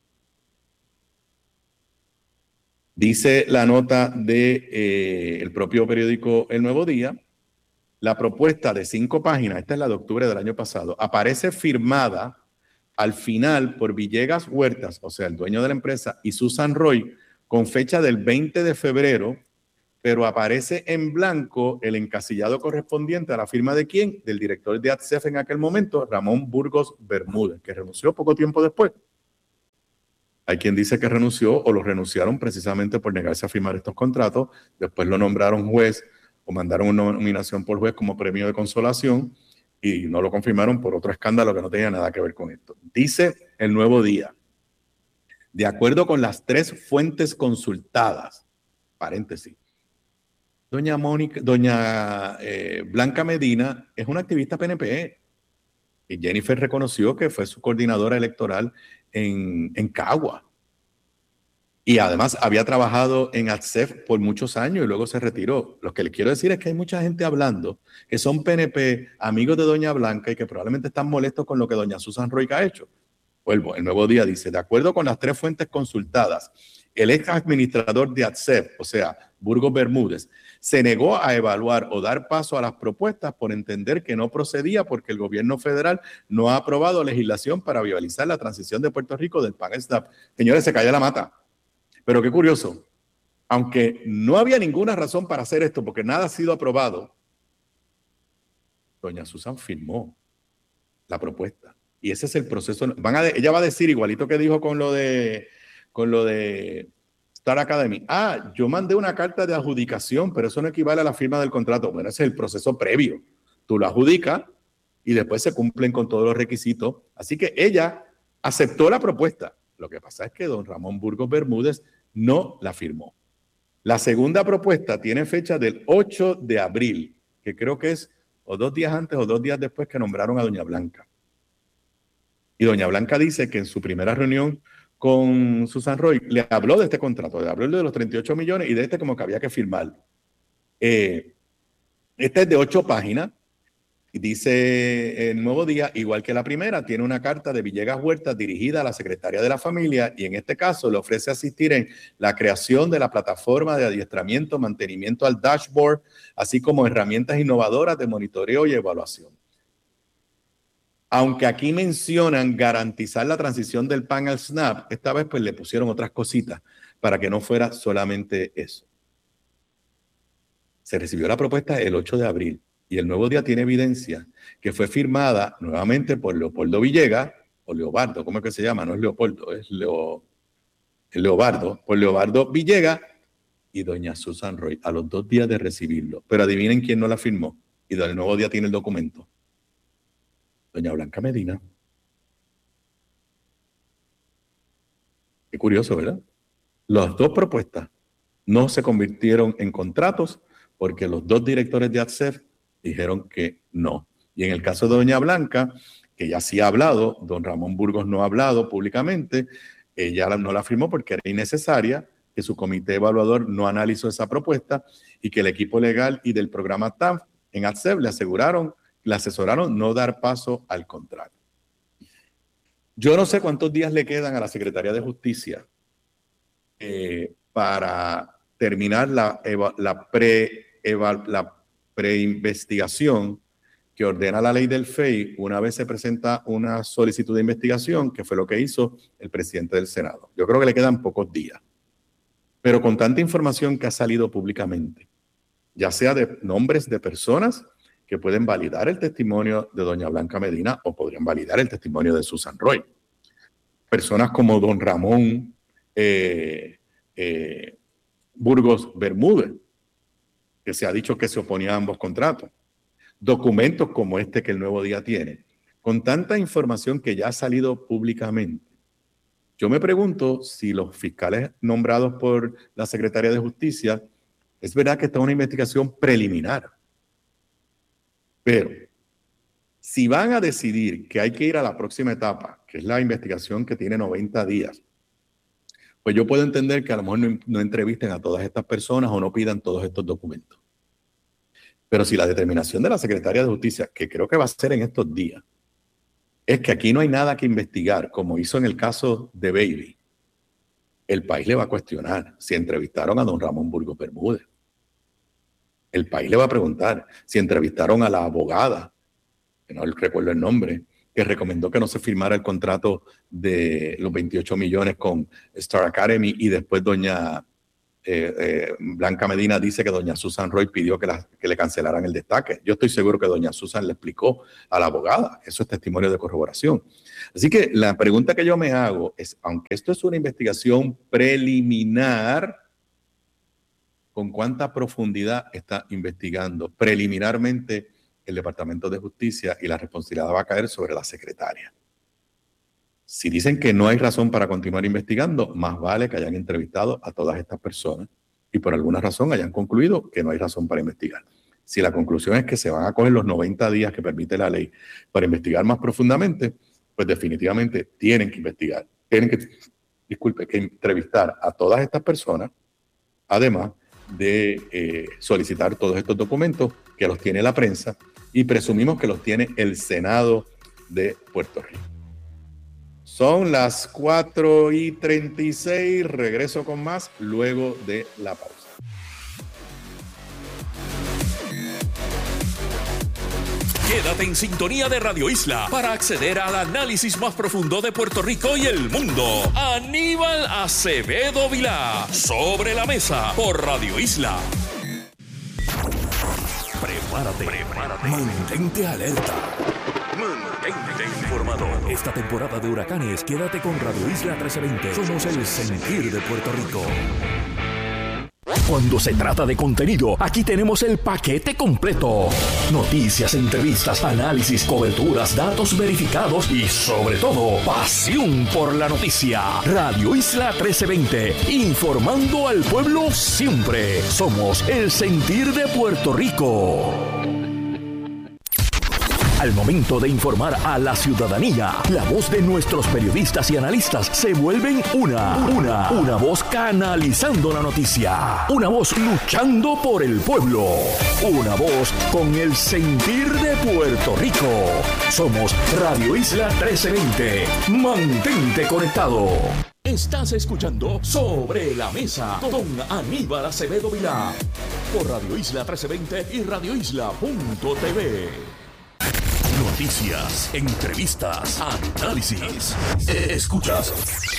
Dice la nota del de, eh, el propio periódico El Nuevo Día, la propuesta de cinco páginas, esta es la de octubre del año pasado, aparece firmada al final por Villegas Huertas, o sea, el dueño de la empresa, y Susan Roy, con fecha del veinte de febrero, pero aparece en blanco el encasillado correspondiente a la firma de quién, del director de A T S E F en aquel momento, Ramón Burgos Bermúdez, que renunció poco tiempo después. Hay quien dice que renunció o lo renunciaron precisamente por negarse a firmar estos contratos, después lo nombraron juez o mandaron una nominación por juez como premio de consolación y no lo confirmaron por otro escándalo que no tenía nada que ver con esto. Dice El Nuevo Día, de acuerdo con las tres fuentes consultadas, paréntesis, Doña Mónica, doña eh, Blanca Medina es una activista P N P y Jennifer reconoció que fue su coordinadora electoral en, en Cagua. Y además había trabajado en A T S E F por muchos años y luego se retiró. Lo que le quiero decir es que hay mucha gente hablando que son P N P, amigos de doña Blanca y que probablemente están molestos con lo que doña Susan Roy ha hecho. Vuelvo, El Nuevo Día dice, de acuerdo con las tres fuentes consultadas, el ex administrador de A T S E F, o sea, Burgos Bermúdez, se negó a evaluar o dar paso a las propuestas por entender que no procedía porque el gobierno federal no ha aprobado legislación para viabilizar la transición de Puerto Rico del P A N S N A P. Señores, se calla la mata. Pero qué curioso, aunque no había ninguna razón para hacer esto porque nada ha sido aprobado, doña Susan firmó la propuesta. Y ese es el proceso. Van a, ella va a decir, igualito que dijo con lo de, con lo de Star Academy, ah, yo mandé una carta de adjudicación, pero eso no equivale a la firma del contrato. Bueno, ese es el proceso previo. Tú lo adjudicas y después se cumplen con todos los requisitos. Así que ella aceptó la propuesta. Lo que pasa es que don Ramón Burgos Bermúdez no la firmó. La segunda propuesta tiene fecha del ocho de abril, que creo que es o dos días antes o dos días después que nombraron a doña Blanca. Y doña Blanca dice que en su primera reunión con Susan Roy le habló de este contrato, le habló de los treinta y ocho millones y de este como que había que firmar. Eh, este es de ocho páginas. Y dice El Nuevo Día, igual que la primera, tiene una carta de Villegas Huertas dirigida a la secretaria de la familia y en este caso le ofrece asistir en la creación de la plataforma de adiestramiento, mantenimiento al dashboard, así como herramientas innovadoras de monitoreo y evaluación. Aunque aquí mencionan garantizar la transición del P A N al S N A P, esta vez pues le pusieron otras cositas para que no fuera solamente eso. Se recibió la propuesta el ocho de abril. Y El Nuevo Día tiene evidencia que fue firmada nuevamente por Leopoldo Villegas, o Leobardo, ¿cómo es que se llama? No es Leopoldo, es, Leo, es Leobardo, por Leobardo Villegas y doña Susan Roy, a los dos días de recibirlo. Pero adivinen quién no la firmó. Y El Nuevo Día tiene el documento. Doña Blanca Medina. Qué curioso, ¿verdad? Las dos propuestas no se convirtieron en contratos porque los dos directores de A T S E F dijeron que no. Y en el caso de doña Blanca, que ya sí ha hablado, don Ramón Burgos no ha hablado públicamente, ella no la firmó porque era innecesaria, que su comité evaluador no analizó esa propuesta y que el equipo legal y del programa T A F en A T S E F le aseguraron, le asesoraron no dar paso al contrato. Yo no sé cuántos días le quedan a la Secretaría de Justicia eh, para terminar la, la pre la preinvestigación que ordena la ley del F E I una vez se presenta una solicitud de investigación, que fue lo que hizo el presidente del Senado. Yo creo que le quedan pocos días. Pero con tanta información que ha salido públicamente, ya sea de nombres de personas que pueden validar el testimonio de doña Blanca Medina o podrían validar el testimonio de Susan Roy. Personas como don Ramón eh, eh, Burgos Bermúdez, que se ha dicho que se oponía a ambos contratos. Documentos como este que El Nuevo Día tiene. Con tanta información que ya ha salido públicamente, yo me pregunto si los fiscales nombrados por la Secretaría de Justicia, es verdad que está una investigación preliminar. Pero si van a decidir que hay que ir a la próxima etapa, que es la investigación que tiene noventa días, pues yo puedo entender que a lo mejor no, no entrevisten a todas estas personas o no pidan todos estos documentos. Pero si la determinación de la Secretaría de Justicia, que creo que va a ser en estos días, es que aquí no hay nada que investigar, como hizo en el caso de Bailey, el país le va a cuestionar si entrevistaron a don Ramón Burgos Bermúdez. El país le va a preguntar si entrevistaron a la abogada, que no recuerdo el nombre, que recomendó que no se firmara el contrato de los veintiocho millones con Star Academy, y después doña eh, eh, Blanca Medina dice que doña Susan Roy pidió que, la, que le cancelaran el destaque. Yo estoy seguro que doña Susan le explicó a la abogada. Eso es testimonio de corroboración. Así que la pregunta que yo me hago es, aunque esto es una investigación preliminar, ¿con cuánta profundidad está investigando? Preliminarmente, el Departamento de Justicia, y la responsabilidad va a caer sobre la secretaria. Si dicen que no hay razón para continuar investigando, más vale que hayan entrevistado a todas estas personas y por alguna razón hayan concluido que no hay razón para investigar. Si la conclusión es que se van a coger los noventa días que permite la ley para investigar más profundamente, pues definitivamente tienen que investigar. Tienen que, disculpe, que entrevistar a todas estas personas, además de eh, solicitar todos estos documentos que los tiene la prensa y presumimos que los tiene el Senado de Puerto Rico. Son las cuatro y treinta y seis. Regreso con más luego de la pausa. Quédate en sintonía de Radio Isla para acceder al análisis más profundo de Puerto Rico y el mundo. Aníbal Acevedo Vilá, Sobre la Mesa, por Radio Isla. Prepárate, prepárate. Mantente alerta. Mantente informado. Esta temporada de huracanes, quédate con Radio Isla trece veinte. Somos el sentir de Puerto Rico. Cuando se trata de contenido, aquí tenemos el paquete completo. Noticias, entrevistas, análisis, coberturas, datos verificados y, sobre todo, pasión por la noticia. Radio Isla trece veinte, informando al pueblo siempre. Somos el sentir de Puerto Rico. Al momento de informar a la ciudadanía, la voz de nuestros periodistas y analistas se vuelven una, una, una voz canalizando la noticia, una voz luchando por el pueblo, una voz con el sentir de Puerto Rico. Somos Radio Isla trece veinte. Mantente conectado. Estás escuchando Sobre la Mesa con Aníbal Acevedo Vilá por Radio Isla trece veinte y radio isla punto t v. Noticias, entrevistas, análisis. Escuchas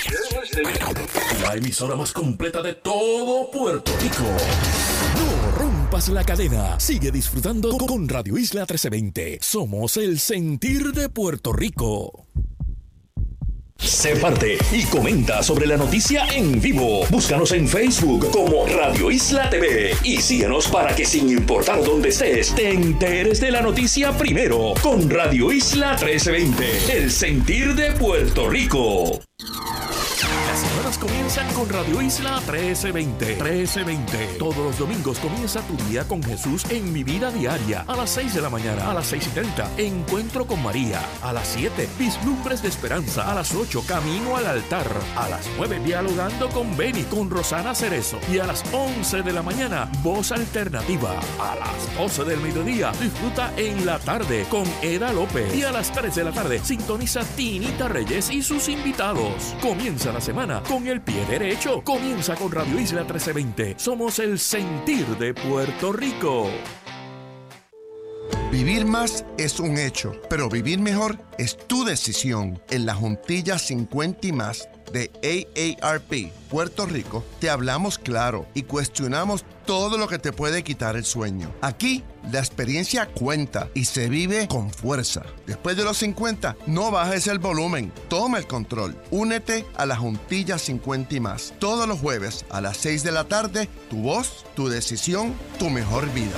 la emisora más completa de todo Puerto Rico. No rompas la cadena. Sigue disfrutando con Radio Isla trece veinte. Somos el sentir de Puerto Rico. Sé parte y comenta sobre la noticia en vivo. Búscanos en Facebook como Radio Isla T V y síguenos para que, sin importar dónde estés, te enteres de la noticia primero con Radio Isla trece veinte, el sentir de Puerto Rico. Las semanas comienzan con Radio Isla trece veinte. trece veinte. Todos los domingos comienza tu día con Jesús en Mi Vida Diaria. A las seis de la mañana, a las seis y treinta, Encuentro con María. A las siete, Vislumbres de Esperanza. A las ocho, Camino al Altar. A las nueve, Dialogando con Beni, con Rosana Cerezo. Y a las once de la mañana, Voz Alternativa. A las doce del mediodía, disfruta En la Tarde con Eda López. Y a las tres de la tarde, sintoniza Tinita Reyes y sus invitados. Comienza la semana con el pie derecho. Comienza con Radio Isla trece veinte. Somos el sentir de Puerto Rico. Vivir más es un hecho, pero vivir mejor es tu decisión. En la Juntilla cincuenta y más de A A R P Puerto Rico, te hablamos claro y cuestionamos todo lo que te puede quitar el sueño. Aquí, la experiencia cuenta y se vive con fuerza. Después de los cincuenta, no bajes el volumen, toma el control. Únete a la Juntilla cincuenta y más. Todos los jueves a las seis de la tarde, tu voz, tu decisión, tu mejor vida.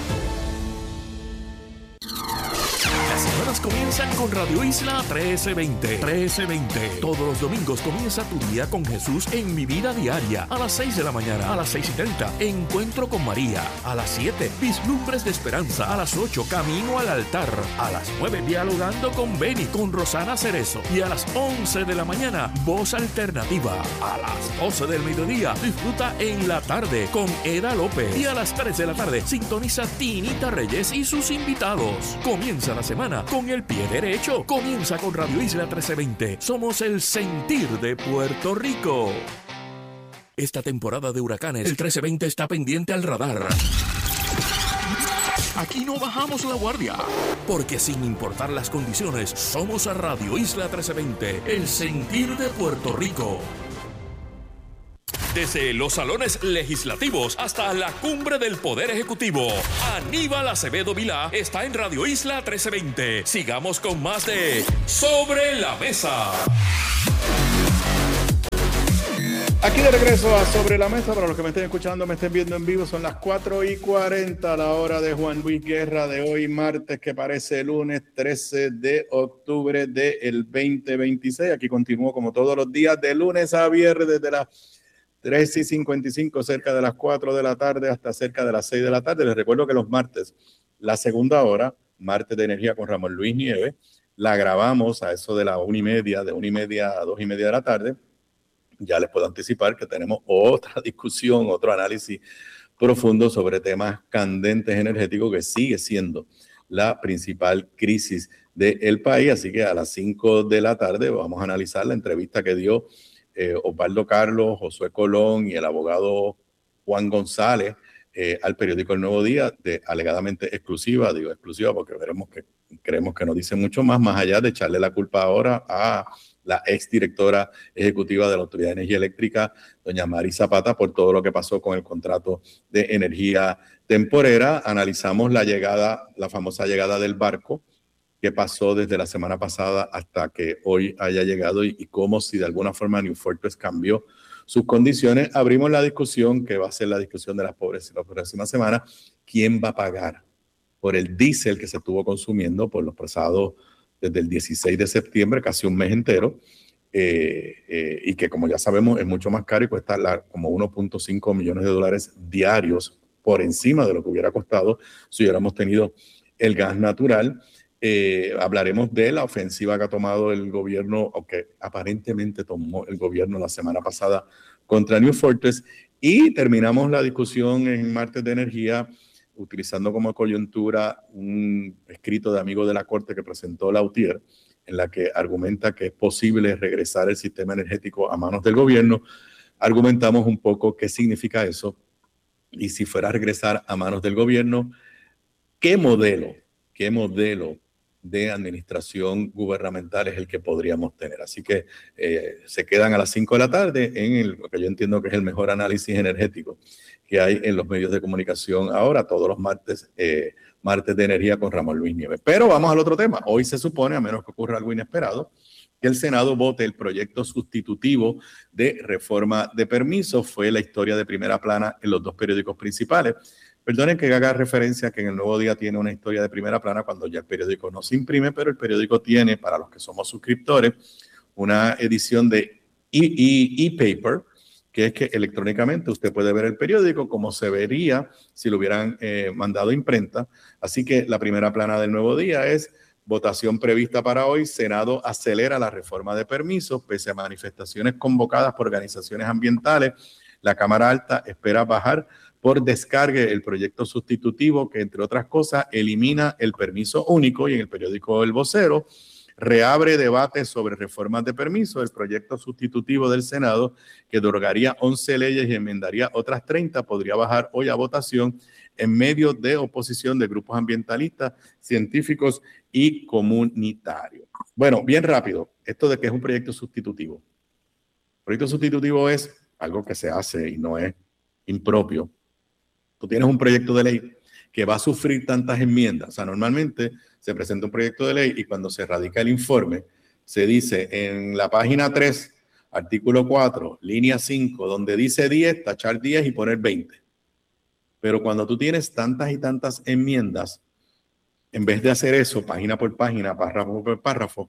Las semanas comienzan con Radio Isla trece veinte. trece veinte. Todos los domingos comienza tu día con Jesús en Mi Vida Diaria. A las seis de la mañana, a las seis y treinta, Encuentro con María. A las siete, Vislumbres de Esperanza. A las ocho, Camino al Altar. A las nueve, Dialogando con Beni, con Rosana Cerezo. Y a las once de la mañana, Voz Alternativa. A las doce del mediodía, disfruta En la Tarde con Eda López. Y a las tres de la tarde, sintoniza Tinita Reyes y sus invitados. Comienza la semana con el pie derecho. Comienza con Radio Isla trece veinte. Somos el sentir de Puerto Rico. Esta temporada de huracanes, el trece veinte está pendiente al radar. Aquí no bajamos la guardia, porque sin importar las condiciones, somos a Radio Isla trece veinte, el sentir de Puerto Rico. Desde los salones legislativos hasta la cumbre del Poder Ejecutivo, Aníbal Acevedo Vilá está en Radio Isla trece veinte. Sigamos con más de Sobre la Mesa. Aquí de regreso a Sobre la Mesa, para los que me estén escuchando, me estén viendo en vivo, son las cuatro y cuarenta, la hora de Juan Luis Guerra de hoy, martes, que parece lunes trece de octubre del veinte veintiséis. Aquí continúo como todos los días, de lunes a viernes, desde las tres y cincuenta y cinco, cerca de las cuatro de la tarde, hasta cerca de las seis de la tarde. Les recuerdo que los martes, la segunda hora, martes de energía con Ramón Luis Nieves, la grabamos a eso de la una y media, de una y media a dos y media de la tarde. Ya les puedo anticipar que tenemos otra discusión, otro análisis profundo sobre temas candentes energéticos, que sigue siendo la principal crisis del país. Así que a las cinco de la tarde vamos a analizar la entrevista que dio eh, Osvaldo Carlos, Josué Colón y el abogado Juan González eh, al periódico El Nuevo Día, de alegadamente exclusiva. Digo exclusiva porque veremos que creemos que no dice mucho más, más allá de echarle la culpa ahora a la exdirectora ejecutiva de la Autoridad de Energía Eléctrica, doña Mari Zapata, por todo lo que pasó con el contrato de energía temporera. Analizamos la llegada, la famosa llegada del barco, que pasó desde la semana pasada hasta que hoy haya llegado, y, y cómo, si de alguna forma New Fortress cambió sus condiciones. Abrimos la discusión, que va a ser la discusión de las pobres la próxima semana. ¿Quién va a pagar por el diésel que se estuvo consumiendo por los pasados desde el dieciséis de septiembre, casi un mes entero, eh, eh, y que, como ya sabemos, es mucho más caro y cuesta la, como uno punto cinco millones de dólares diarios, por encima de lo que hubiera costado si hubiéramos tenido el gas natural? Eh, hablaremos de la ofensiva que ha tomado el gobierno, o que aparentemente tomó el gobierno la semana pasada contra New Fortress, y terminamos la discusión en Martes de Energía utilizando como coyuntura un escrito de amigo de la Corte que presentó Lautier, en la que argumenta que es posible regresar el sistema energético a manos del gobierno. Argumentamos un poco qué significa eso, y si fuera a regresar a manos del gobierno, qué modelo, qué modelo de administración gubernamental es el que podríamos tener. Así que eh, se quedan a las cinco de la tarde en el, lo que yo entiendo que es el mejor análisis energético que hay en los medios de comunicación ahora, todos los martes, eh, martes de energía con Ramón Luis Nieves. Pero vamos al otro tema. Hoy se supone, a menos que ocurra algo inesperado, que el Senado vote el proyecto sustitutivo de reforma de permisos. Fue la historia de primera plana en los dos periódicos principales. Perdonen que haga referencia que en El Nuevo Día tiene una historia de primera plana cuando ya el periódico no se imprime, pero el periódico tiene, para los que somos suscriptores, una edición de e-paper, que es que electrónicamente usted puede ver el periódico como se vería si lo hubieran eh, mandado a imprenta. Así que la primera plana del Nuevo Día es: votación prevista para hoy, Senado acelera la reforma de permisos, pese a manifestaciones convocadas por organizaciones ambientales. La Cámara Alta espera bajar por descargue el proyecto sustitutivo que, entre otras cosas, elimina el permiso único, y en el periódico El Vocero reabre debate sobre reformas de permiso. El proyecto sustitutivo del Senado, que derogaría once leyes y enmendaría otras treinta, podría bajar hoy a votación en medio de oposición de grupos ambientalistas, científicos y comunitarios. Bueno, bien rápido, esto de que es un proyecto sustitutivo. El proyecto sustitutivo es algo que se hace y no es impropio. Tú tienes un proyecto de ley que va a sufrir tantas enmiendas. O sea, normalmente se presenta un proyecto de ley y cuando se radica el informe, se dice en la página tres, artículo cuatro, línea cinco, donde dice diez, tachar diez y poner veinte. Pero cuando tú tienes tantas y tantas enmiendas, en vez de hacer eso, página por página, párrafo por párrafo,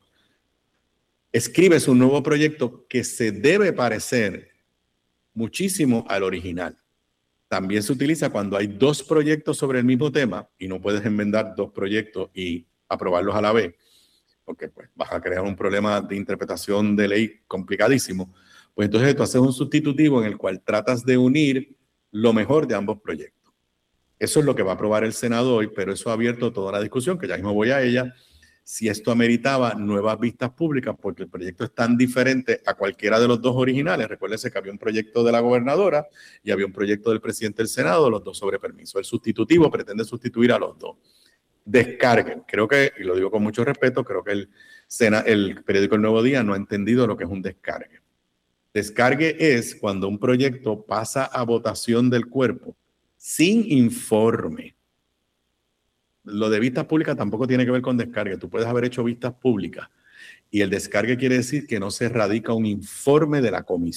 escribes un nuevo proyecto que se debe parecer muchísimo al original. También se utiliza cuando hay dos proyectos sobre el mismo tema y no puedes enmendar dos proyectos y aprobarlos a la vez, porque pues, vas a crear un problema de interpretación de ley complicadísimo. Pues entonces tú haces un sustitutivo en el cual tratas de unir lo mejor de ambos proyectos. Eso es lo que va a aprobar el Senado hoy, pero eso ha abierto toda la discusión, que ya mismo voy a ella, si esto ameritaba nuevas vistas públicas, porque el proyecto es tan diferente a cualquiera de los dos originales. Recuérdense que había un proyecto de la gobernadora y había un proyecto del presidente del Senado, los dos sobre permiso. El sustitutivo pretende sustituir a los dos. Descarguen. Creo que, y lo digo con mucho respeto, creo que el, Sena, el periódico El Nuevo Día no ha entendido lo que es un descargue. Descargue es cuando un proyecto pasa a votación del cuerpo sin informe. Lo de vistas públicas tampoco tiene que ver con descargue. Tú puedes haber hecho vistas públicas y el descargue quiere decir que no se radica un informe de la comisión.